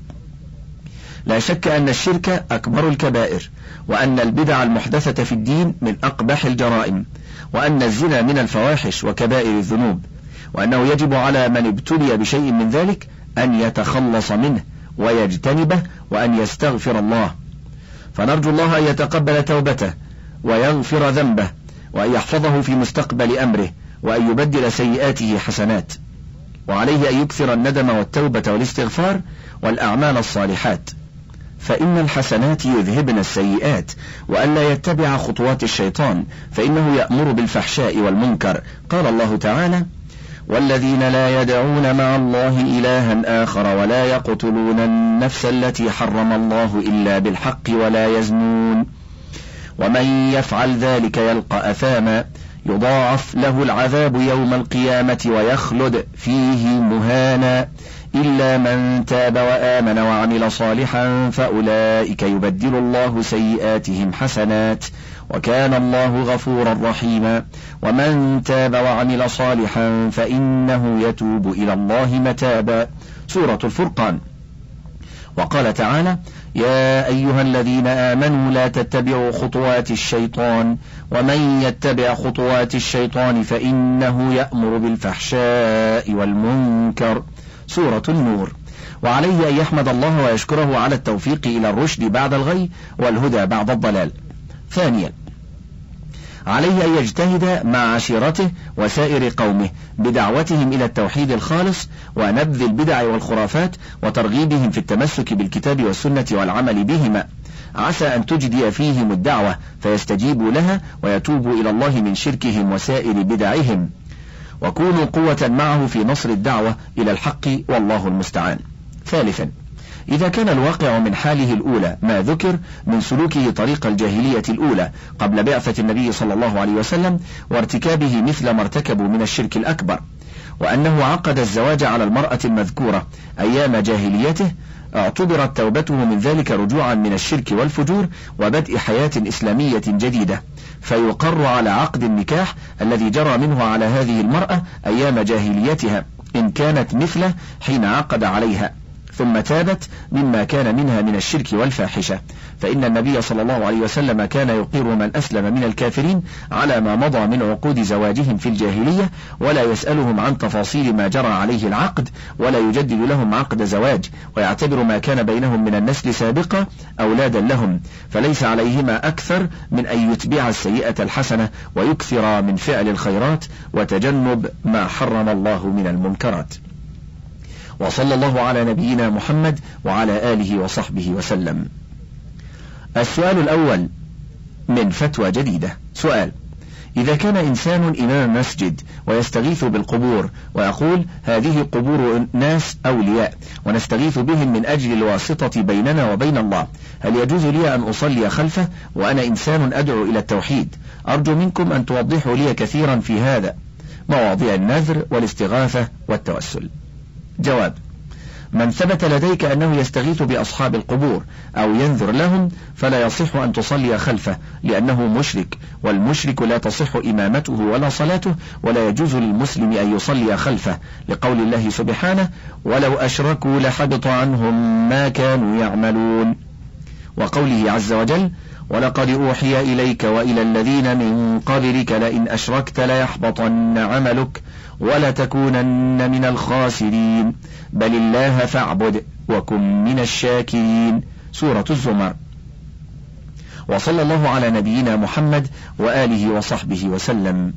لا شك أن الشرك أكبر الكبائر، وأن البدع المحدثة في الدين من أقبح الجرائم، وأن الزنا من الفواحش وكبائر الذنوب، وأنه يجب على من ابتلي بشيء من ذلك أن يتخلص منه ويجتنبه وأن يستغفر الله، فنرجو الله أن يتقبل توبته ويغفر ذنبه وأن يحفظه في مستقبل أمره وأن يبدل سيئاته حسنات، وعليه أن يكثر الندم والتوبة والاستغفار والأعمال الصالحات، فإن الحسنات يذهبن السيئات، وأن لا يتبع خطوات الشيطان فإنه يأمر بالفحشاء والمنكر. قال الله تعالى: والذين لا يدعون مع الله إلها آخر ولا يقتلون النفس التي حرم الله إلا بالحق ولا يزنون ومن يفعل ذلك يلقى أثاما يضاعف له العذاب يوم القيامة ويخلد فيه مهانا إلا من تاب وآمن وعمل صالحا فأولئك يبدل الله سيئاتهم حسنات وكان الله غفورا رحيما ومن تاب وعمل صالحا فإنه يتوب إلى الله متابا. سورة الفرقان. وقال تعالى: يا أيها الذين آمنوا لا تتبعوا خطوات الشيطان ومن يتبع خطوات الشيطان فإنه يأمر بالفحشاء والمنكر. سورة النور. وعليه أن يحمد الله ويشكره على التوفيق إلى الرشد بعد الغي والهدى بعد الضلال. ثانيا، عليه أن يجتهد مع عشيرته وسائر قومه بدعوتهم إلى التوحيد الخالص ونبذ البدع والخرافات وترغيبهم في التمسك بالكتاب والسنة والعمل بهما، عسى أن تجدي فيهم الدعوة فيستجيبوا لها ويتوبوا إلى الله من شركهم وسائر بدعهم، وكونوا قوة معه في نصر الدعوة إلى الحق والله المستعان. ثالثا، إذا كان الواقع من حاله الأولى ما ذكر من سلوكه طريق الجاهلية الأولى قبل بعثة النبي صلى الله عليه وسلم وارتكابه مثل ما ارتكبوا من الشرك الأكبر، وأنه عقد الزواج على المرأة المذكورة أيام جاهليته، اعتبرت توبته من ذلك رجوعا من الشرك والفجور وبدء حياة إسلامية جديدة، فيقر على عقد النكاح الذي جرى منه على هذه المرأة أيام جاهليتها إن كانت مثله حين عقد عليها ثم تابت مما كان منها من الشرك والفاحشة، فإن النبي صلى الله عليه وسلم كان يقر من أسلم من الكافرين على ما مضى من عقود زواجهم في الجاهلية، ولا يسألهم عن تفاصيل ما جرى عليه العقد، ولا يجدد لهم عقد زواج، ويعتبر ما كان بينهم من النسل سابقة أولادا لهم، فليس عليهما أكثر من أن يتبع السيئة الحسنة ويكثر من فعل الخيرات وتجنب ما حرم الله من المنكرات. وصلى الله على نبينا محمد وعلى آله وصحبه وسلم. السؤال الأول من فتوى جديدة. سؤال: إذا كان إنسان إمام مسجد ويستغيث بالقبور ويقول هذه قبور ناس أولياء ونستغيث بهم من أجل الواسطة بيننا وبين الله، هل يجوز لي أن أصلي خلفه وأنا إنسان أدعو إلى التوحيد؟ أرجو منكم أن توضحوا لي كثيرا في هذا مواضيع النذر والاستغاثة والتوسل. جواب: من ثبت لديك أنه يستغيث بأصحاب القبور أو ينذر لهم فلا يصح أن تصلي خلفه لأنه مشرك، والمشرك لا تصح إمامته ولا صلاته، ولا يجوز للمسلم أن يصلي خلفه، لقول الله سبحانه: ولو أشركوا لحبط عنهم ما كانوا يعملون، وقوله عز وجل: ولقد أوحي إليك وإلى الذين من قبلك لئن أشركت ليحبطن عملك ولتكونن من الخاسرين بل الله فاعبد وكن من الشاكرين. سورة الزمر. وصلى الله على نبينا محمد وآله وصحبه وسلم.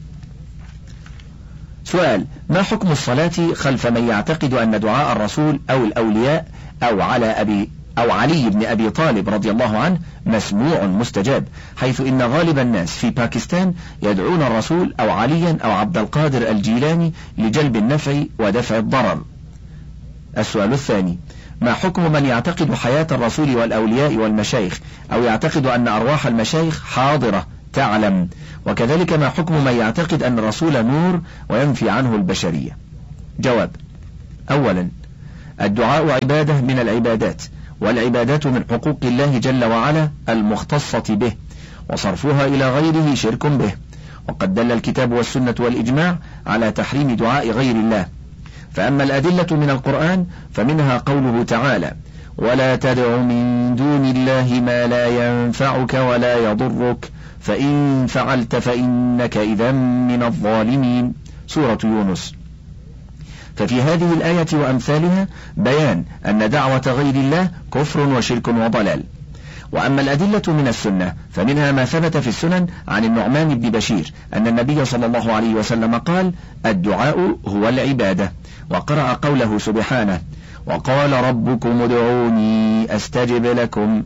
سؤال: ما حكم الصلاة خلف من يعتقد أن دعاء الرسول أو الأولياء أو على أبي أو علي بن أبي طالب رضي الله عنه مسموع مستجاب، حيث إن غالب الناس في باكستان يدعون الرسول أو عليا أو عبد القادر الجيلاني لجلب النفع ودفع الضرر. السؤال الثاني: ما حكم من يعتقد حياة الرسول والأولياء والمشايخ، أو يعتقد أن أرواح المشايخ حاضرة تعلم؟ وكذلك ما حكم من يعتقد أن الرسول نور وينفي عنه البشرية؟ جواب: أولا، الدعاء عبادة من العبادات، والعبادات من حقوق الله جل وعلا المختصة به، وصرفها إلى غيره شرك به، وقد دل الكتاب والسنة والإجماع على تحريم دعاء غير الله. فأما الأدلة من القرآن فمنها قوله تعالى: ولا تدع من دون الله ما لا ينفعك ولا يضرك فإن فعلت فإنك إذا من الظالمين، سورة يونس. ففي هذه الآية وأمثالها بيان أن دعوة غير الله كفر وشرك وضلال. وأما الأدلة من السنة فمنها ما ثبت في السنن عن النعمان بن بشير أن النبي صلى الله عليه وسلم قال: الدعاء هو العبادة، وقرأ قوله سبحانه: وقال ربكم ادعوني أستجب لكم.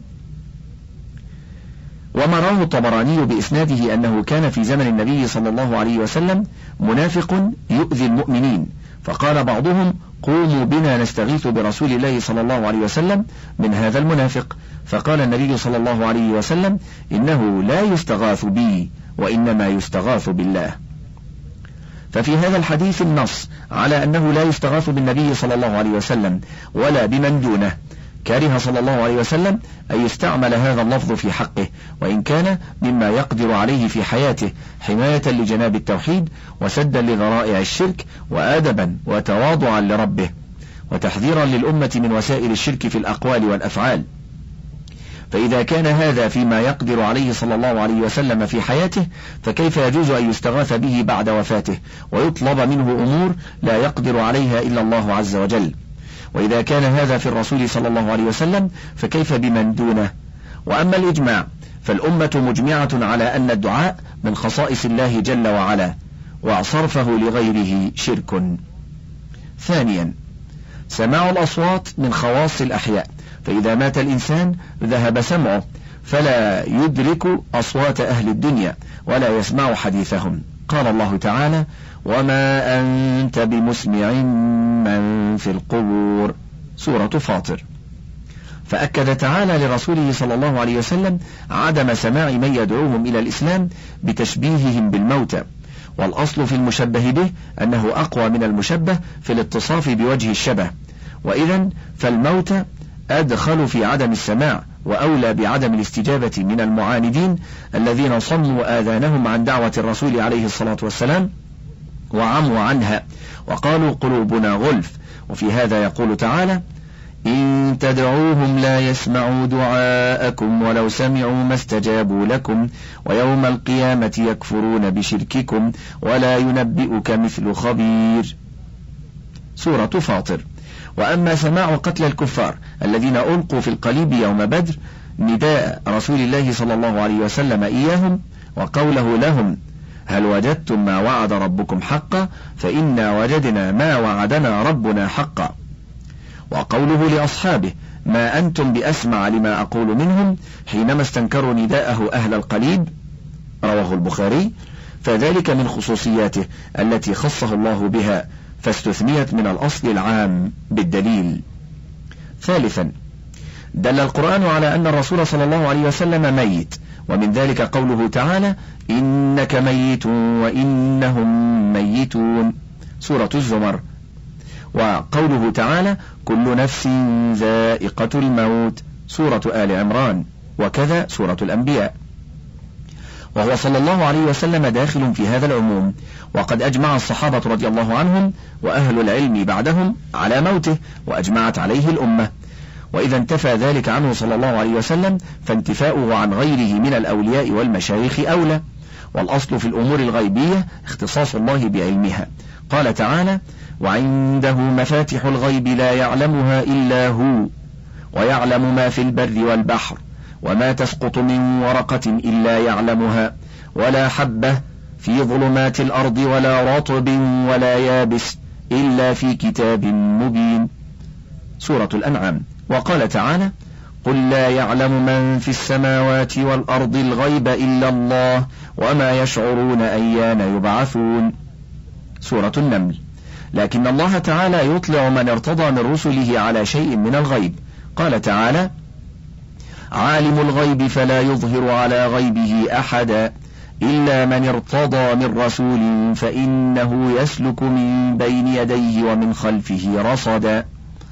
وما رواه الطبراني بإسناده أنه كان في زمن النبي صلى الله عليه وسلم منافق يؤذي المؤمنين، فقال بعضهم: قوموا بنا نستغيث برسول الله صلى الله عليه وسلم من هذا المنافق، فقال النبي صلى الله عليه وسلم: إنه لا يستغاث بي وإنما يستغاث بالله. ففي هذا الحديث النص على أنه لا يستغاث بالنبي صلى الله عليه وسلم ولا بمن دونه. كره صلى الله عليه وسلم أن يستعمل هذا اللفظ في حقه، وإن كان مما يقدر عليه في حياته حماية لجناب التوحيد وسدا لذرائع الشرك وأدبا وتواضعا لربه وتحذيرا للأمة من وسائل الشرك في الأقوال والأفعال. فإذا كان هذا فيما يقدر عليه صلى الله عليه وسلم في حياته، فكيف يجوز أن يستغاث به بعد وفاته ويطلب منه أمور لا يقدر عليها إلا الله عز وجل؟ وإذا كان هذا في الرسول صلى الله عليه وسلم فكيف بمن دونه؟ وأما الإجماع فالأمة مجمعة على أن الدعاء من خصائص الله جل وعلا، وصرفه لغيره شرك. ثانيا، سماع الأصوات من خواص الأحياء، فإذا مات الإنسان ذهب سمعه فلا يدرك أصوات أهل الدنيا ولا يسمع حديثهم. قال الله تعالى: وما أنت بمسمع من في القبور، سورة فاطر. فأكد تعالى لرسوله صلى الله عليه وسلم عدم سماع من يدعوهم إلى الإسلام بتشبيههم بالموتى، والأصل في المشبه به أنه أقوى من المشبه في الاتصاف بوجه الشبه، وإذن فالموتى أدخل في عدم السماع وأولى بعدم الاستجابة من المعاندين الذين صموا آذانهم عن دعوة الرسول عليه الصلاة والسلام وعموا عنها وقالوا قلوبنا غلف. وفي هذا يقول تعالى: إن تدعوهم لا يسمعوا دعاءكم ولو سمعوا ما استجابوا لكم ويوم القيامة يكفرون بشرككم ولا ينبئك مثل خبير، سورة فاطر. وأما سماع قتل الكفار الذين ألقوا في القليب يوم بدر نداء رسول الله صلى الله عليه وسلم إياهم وقوله لهم: هل وجدتم ما وعد ربكم حقا فإنا وجدنا ما وعدنا ربنا حقا، وقوله لأصحابه: ما أنتم بأسمع لما أقول منهم حينما استنكروا نداءه أهل القليب، رواه البخاري. فذلك من خصوصياته التي خصه الله بها، فاستثنيت من الأصل العام بالدليل. ثالثا، دل القرآن على أن الرسول صلى الله عليه وسلم ميت، ومن ذلك قوله تعالى: إنك ميت وإنهم ميتون، سورة الزمر. وقوله تعالى: كل نفس ذائقة الموت، سورة آل عمران، وكذا سورة الأنبياء. وهو صلى الله عليه وسلم داخل في هذا العموم، وقد أجمع الصحابة رضي الله عنهم وأهل العلم بعدهم على موته، وأجمعت عليه الأمة. وإذا انتفى ذلك عنه صلى الله عليه وسلم فانتفاؤه عن غيره من الأولياء والمشايخ أولى. والأصل في الأمور الغيبية اختصاص الله بعلمها. قال تعالى: وعنده مفاتح الغيب لا يعلمها إلا هو ويعلم ما في البر والبحر وما تسقط من ورقة إلا يعلمها ولا حبة في ظلمات الأرض ولا رطب ولا يابس إلا في كتاب مبين، سورة الأنعام. وقال تعالى: قل لا يعلم من في السماوات والأرض الغيب إلا الله وما يشعرون أيان يبعثون. سورة النمل. لكن الله تعالى يطلع من ارتضى من رسله على شيء من الغيب. قال تعالى: عالم الغيب فلا يظهر على غيبه أحدا إلا من ارتضى من رسول فإنه يسلك من بين يديه ومن خلفه رصدا.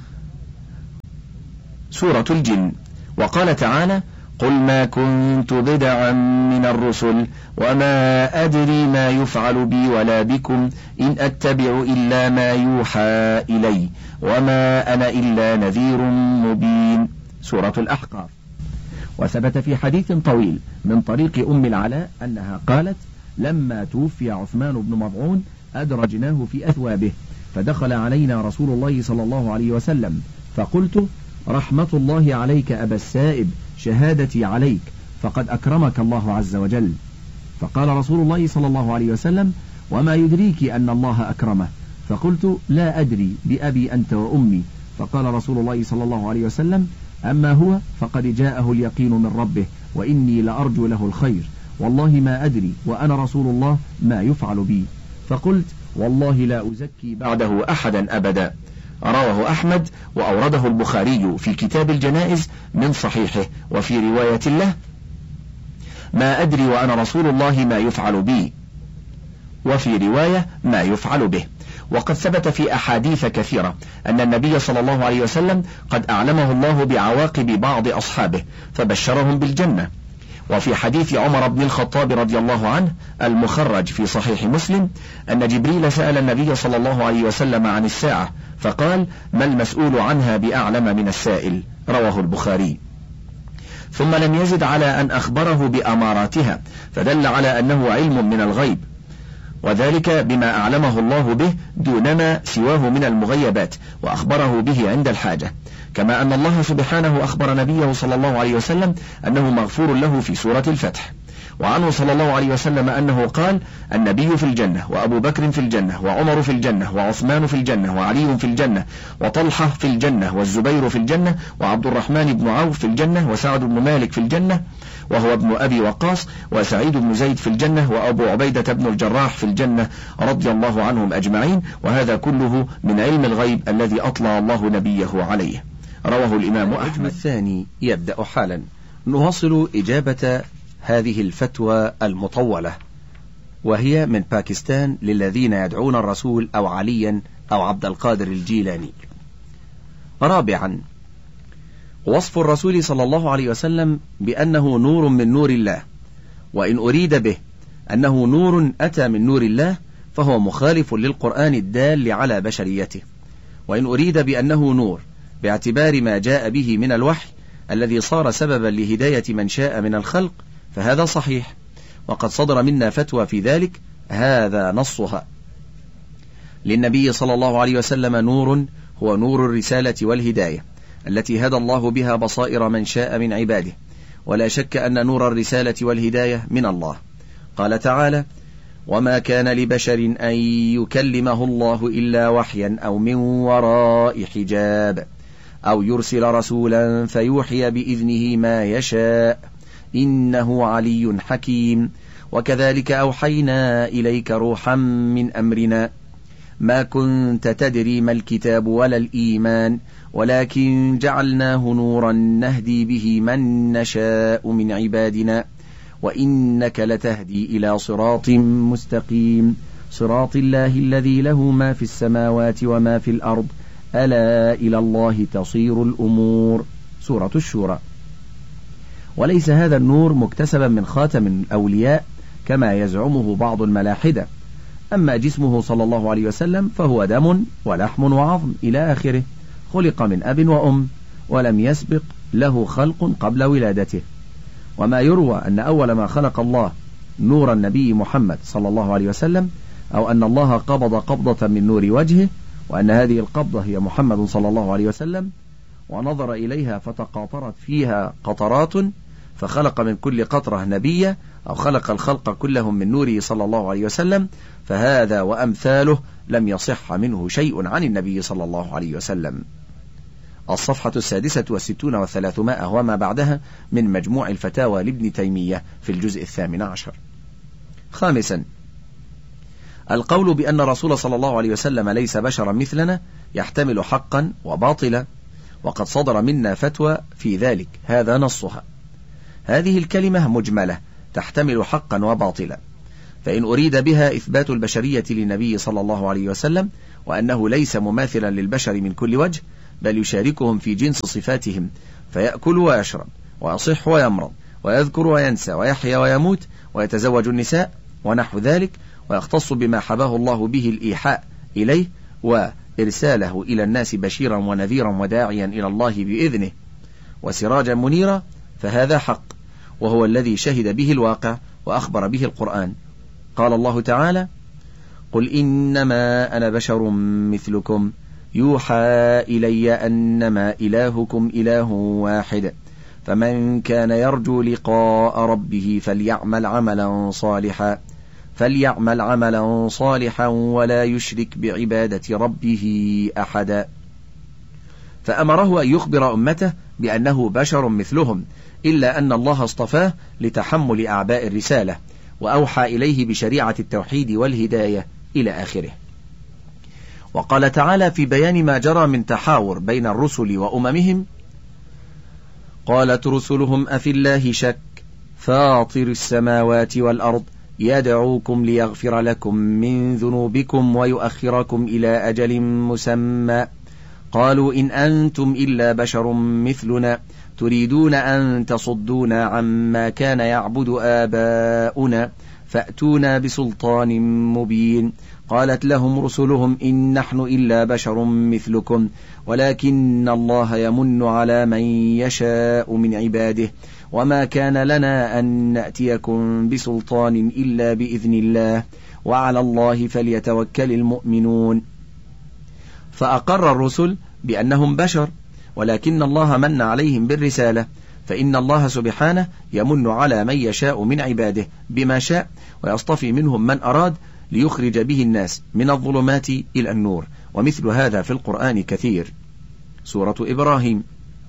سورة الجن. وقال تعالى: قل ما كنت بدعا من الرسل وما أدري ما يفعل بي ولا بكم إن أتبع إلا ما يوحى إلي وما أنا إلا نذير مبين. سورة الأحقاف. وثبت في حديث طويل من طريق أم العلاء أنها قالت: لما توفي عثمان بن مضعون أدرجناه في أثوابه فدخل علينا رسول الله صلى الله عليه وسلم فقلت: رحمة الله عليك أبا السائب، شهادتي عليك، فقد أكرمك الله عز وجل. فقال رسول الله صلى الله عليه وسلم: وما يدريك أن الله أكرمه؟ فقلت: لا أدري، بأبي أنت وأمي. فقال رسول الله صلى الله عليه وسلم: أما هو فقد جاءه اليقين من ربه وإني لأرجو له الخير، والله ما أدري وأنا رسول الله ما يفعل بي. فقلت: والله لا أزكي بعده أحدا أبدا. رواه أحمد وأورده البخاري في كتاب الجنائز من صحيحه. وفي رواية له: ما أدري وأنا رسول الله ما يفعل بي، وفي رواية ما يفعل به. وقد ثبت في أحاديث كثيرة أن النبي صلى الله عليه وسلم قد أعلمه الله بعواقب بعض أصحابه فبشرهم بالجنة. وفي حديث عمر بن الخطاب رضي الله عنه المخرج في صحيح مسلم أن جبريل سأل النبي صلى الله عليه وسلم عن الساعة فقال: ما المسؤول عنها بأعلم من السائل. رواه البخاري. ثم لم يزد على أن أخبره بأماراتها، فدل على أنه علم من الغيب، وذلك بما أعلمه الله به دونما سواه من المغيبات، وأخبره به عند الحاجة، كما أن الله سبحانه أخبر نبيه صلى الله عليه وسلم أنه مغفور له في سورة الفتح. وعنه صلى الله عليه وسلم أنه قال: النبي في الجنة، وأبو بكر في الجنة، وعمر في الجنة، وعثمان في الجنة، وعلي في الجنة، وطلحة في الجنة، والزبير في الجنة، وعبد الرحمن بن عوف في الجنة، وسعد بن مالك في الجنة وهو ابن أبي وقاص، وسعيد بن زيد في الجنة، وأبو عبيدة بن الجراح في الجنة رضي الله عنهم أجمعين. وهذا كله من علم الغيب الذي أطلع الله نبيه عليه. رواه الإمام أحمد. الثاني يبدأ حالا. نواصل إجابة هذه الفتوى المطولة، وهي من باكستان للذين يدعون الرسول أو عليا أو عبد القادر الجيلاني. رابعا، وصف الرسول صلى الله عليه وسلم بأنه نور من نور الله، وإن أريد به أنه نور أتى من نور الله فهو مخالف للقرآن الدال على بشريته، وإن أريد بأنه نور باعتبار ما جاء به من الوحي الذي صار سببا لهداية من شاء من الخلق فهذا صحيح، وقد صدر منا فتوى في ذلك هذا نصها. للنبي صلى الله عليه وسلم نور هو نور الرسالة والهداية التي هدى الله بها بصائر من شاء من عباده، ولا شك أن نور الرسالة والهداية من الله. قال تعالى: وما كان لبشر أن يكلمه الله إلا وحيا أو من وراء حجاب أو يرسل رسولا فيوحي بإذنه ما يشاء إنه علي حكيم. وكذلك أوحينا إليك روحا من أمرنا ما كنت تدري ما الكتاب ولا الإيمان ولكن جعلناه نورا نهدي به من نشاء من عبادنا وإنك لتهدي إلى صراط مستقيم صراط الله الذي له ما في السماوات وما في الأرض ألا إلى الله تصير الأمور. سورة الشورى. وليس هذا النور مكتسبا من خاتم الأولياء كما يزعمه بعض الملاحدة. أما جسمه صلى الله عليه وسلم فهو دم ولحم وعظم إلى آخره، خلق من أب وأم ولم يسبق له خلق قبل ولادته. وما يروى أن أول ما خلق الله نور النبي محمد صلى الله عليه وسلم، أو أن الله قبض قبضة من نور وجهه، وأن هذه القبضة هي محمد صلى الله عليه وسلم، ونظر إليها فتقاطرت فيها قطرات فخلق من كل قطرة نبيا، أو خلق الخلق كلهم من نوره صلى الله عليه وسلم، فهذا وأمثاله لم يصح منه شيء عن النبي صلى الله عليه وسلم. الصفحة السادسة والستون والثلاثمائة وما بعدها من مجموع الفتاوى لابن تيمية في الجزء الثامن عشر. خامسا، القول بأن الرسول صلى الله عليه وسلم ليس بشرا مثلنا يحتمل حقا وباطلا، وقد صدر منا فتوى في ذلك هذا نصها. هذه الكلمة مجملة تحتمل حقا وباطلا، فإن أريد بها إثبات البشرية للنبي صلى الله عليه وسلم وأنه ليس مماثلا للبشر من كل وجه، بل يشاركهم في جنس صفاتهم، فيأكل ويشرب ويصح ويمرض ويذكر وينسى ويحيا ويموت ويتزوج النساء ونحو ذلك، ويختص بما حباه الله به الإيحاء إليه وإرساله إلى الناس بشيرا ونذيرا وداعيا إلى الله بإذنه وسراجا منيرا، فهذا حق، وهو الذي شهد به الواقع وأخبر به القرآن. قال الله تعالى: قل إنما أنا بشر مثلكم يوحى إلي أنما إلهكم إله واحد فمن كان يرجو لقاء ربه فليعمل عملا صالحا فليعمل عملا صالحا ولا يشرك بعبادة ربه أحدا. فأمره أن يخبر أمته بأنه بشر مثلهم، إلا أن الله اصطفاه لتحمل أعباء الرسالة، وأوحى إليه بشريعة التوحيد والهداية إلى آخره. وقال تعالى في بيان ما جرى من تحاور بين الرسل وأممهم: قالت رسلهم أفي الله شك فاطر السماوات والأرض يدعوكم ليغفر لكم من ذنوبكم ويؤخركم إلى أجل مسمى قالوا إن أنتم إلا بشر مثلنا تريدون أن تصدونا عما كان يعبد آباؤنا فأتونا بسلطان مبين. قالت لهم رسلهم إن نحن إلا بشر مثلكم ولكن الله يمن على من يشاء من عباده وما كان لنا أن نأتيكم بسلطان إلا بإذن الله وعلى الله فليتوكل المؤمنون. فأقر الرسل بأنهم بشر، ولكن الله من عليهم بالرسالة، فإن الله سبحانه يمن على من يشاء من عباده بما شاء، ويصطفي منهم من أراد ليخرج به الناس من الظلمات إلى النور، ومثل هذا في القرآن كثير. سورة إبراهيم.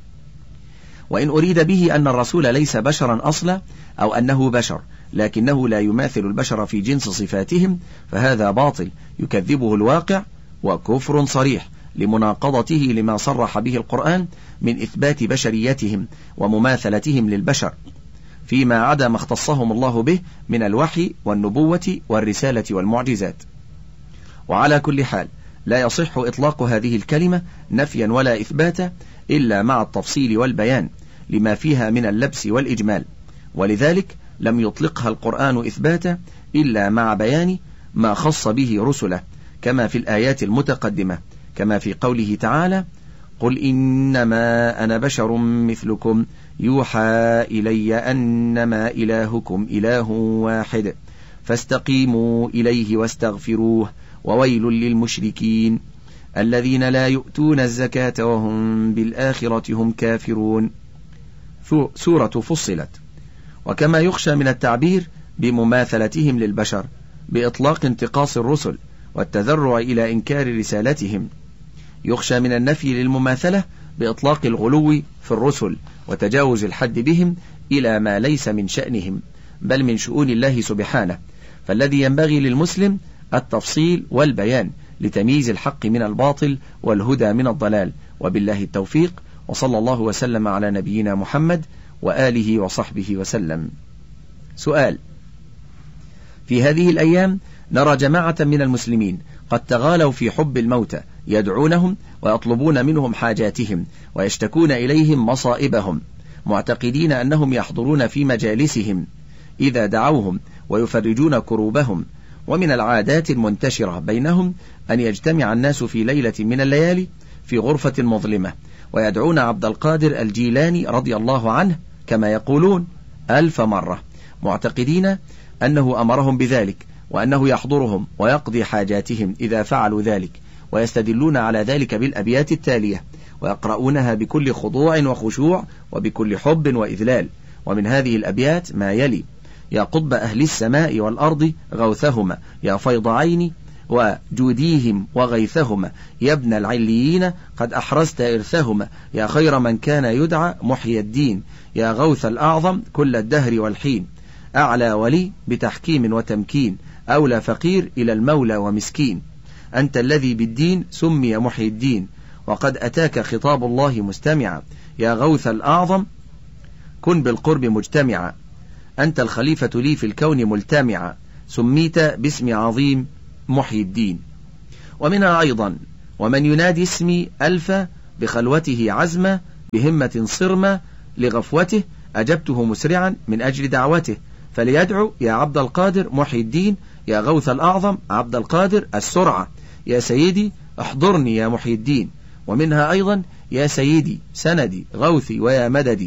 وإن أريد به أن الرسول ليس بشرا أصلا أو أنه بشر لكنه لا يماثل البشر في جنس صفاتهم، فهذا باطل يكذبه الواقع وكفر صريح لمناقضته لما صرح به القرآن من إثبات بشريتهم ومماثلتهم للبشر فيما عدا ما اختصهم الله به من الوحي والنبوة والرسالة والمعجزات. وعلى كل حال لا يصح إطلاق هذه الكلمة نفيا ولا إثباتا إلا مع التفصيل والبيان لما فيها من اللبس والإجمال، ولذلك لم يطلقها القرآن إثباتا إلا مع بيان ما خص به رسله، كما في الآيات المتقدمة، كما في قوله تعالى: قل إنما أنا بشر مثلكم يوحى إلي أنما إلهكم إله واحد فاستقيموا إليه واستغفروه وويل للمشركين الذين لا يؤتون الزكاة وهم بالآخرة هم كافرون. سورة فصلت. وكما يخشى من التعبير بمماثلتهم للبشر بإطلاق انتقاص الرسل والتذرع إلى إنكار رسالتهم، يخشى من النفي للمماثلة بإطلاق الغلو في الرسل وتجاوز الحد بهم إلى ما ليس من شأنهم بل من شؤون الله سبحانه، فالذي ينبغي للمسلم التفصيل والبيان لتمييز الحق من الباطل والهدى من الضلال، وبالله التوفيق، وصلى الله وسلم على نبينا محمد وآله وصحبه وسلم. سؤال: في هذه الأيام نرى جماعة من المسلمين قد تغالوا في حب الموتى، يدعونهم ويطلبون منهم حاجاتهم ويشتكون إليهم مصائبهم، معتقدين أنهم يحضرون في مجالسهم إذا دعوهم ويفرجون كروبهم. ومن العادات المنتشرة بينهم أن يجتمع الناس في ليلة من الليالي في غرفة مظلمة ويدعون عبد القادر الجيلاني رضي الله عنه كما يقولون ألف مرة، معتقدين أنه أمرهم بذلك وأنه يحضرهم ويقضي حاجاتهم إذا فعلوا ذلك، ويستدلون على ذلك بالأبيات التالية ويقرؤونها بكل خضوع وخشوع وبكل حب وإذلال. ومن هذه الأبيات ما يلي: يا قطب أهل السماء والأرض غوثهما، يا فيض عيني وجوديهم وغيثهما يا ابن العليين قد أحرزت إرثهما يا خير من كان يدعى محيي الدين يا غوث الأعظم كل الدهر والحين أعلى ولي بتحكيم وتمكين أولى فقير إلى المولى ومسكين أنت الذي بالدين سمي محيي الدين وقد أتاك خطاب الله مستمعا يا غوث الأعظم كن بالقرب مجتمعا أنت الخليفة لي في الكون ملتمعا سميت باسم عظيم محيي الدين. ومنها أيضا ومن ينادي اسمي ألف بخلوته عزمة بهمة صرمة لغفوته أجبته مسرعا من أجل دعوته فليدعو يا عبد القادر محيي الدين يا غوث الأعظم عبد القادر السرعة يا سيدي احضرني يا محيي الدين. ومنها أيضا يا سيدي سندي غوثي ويا مددي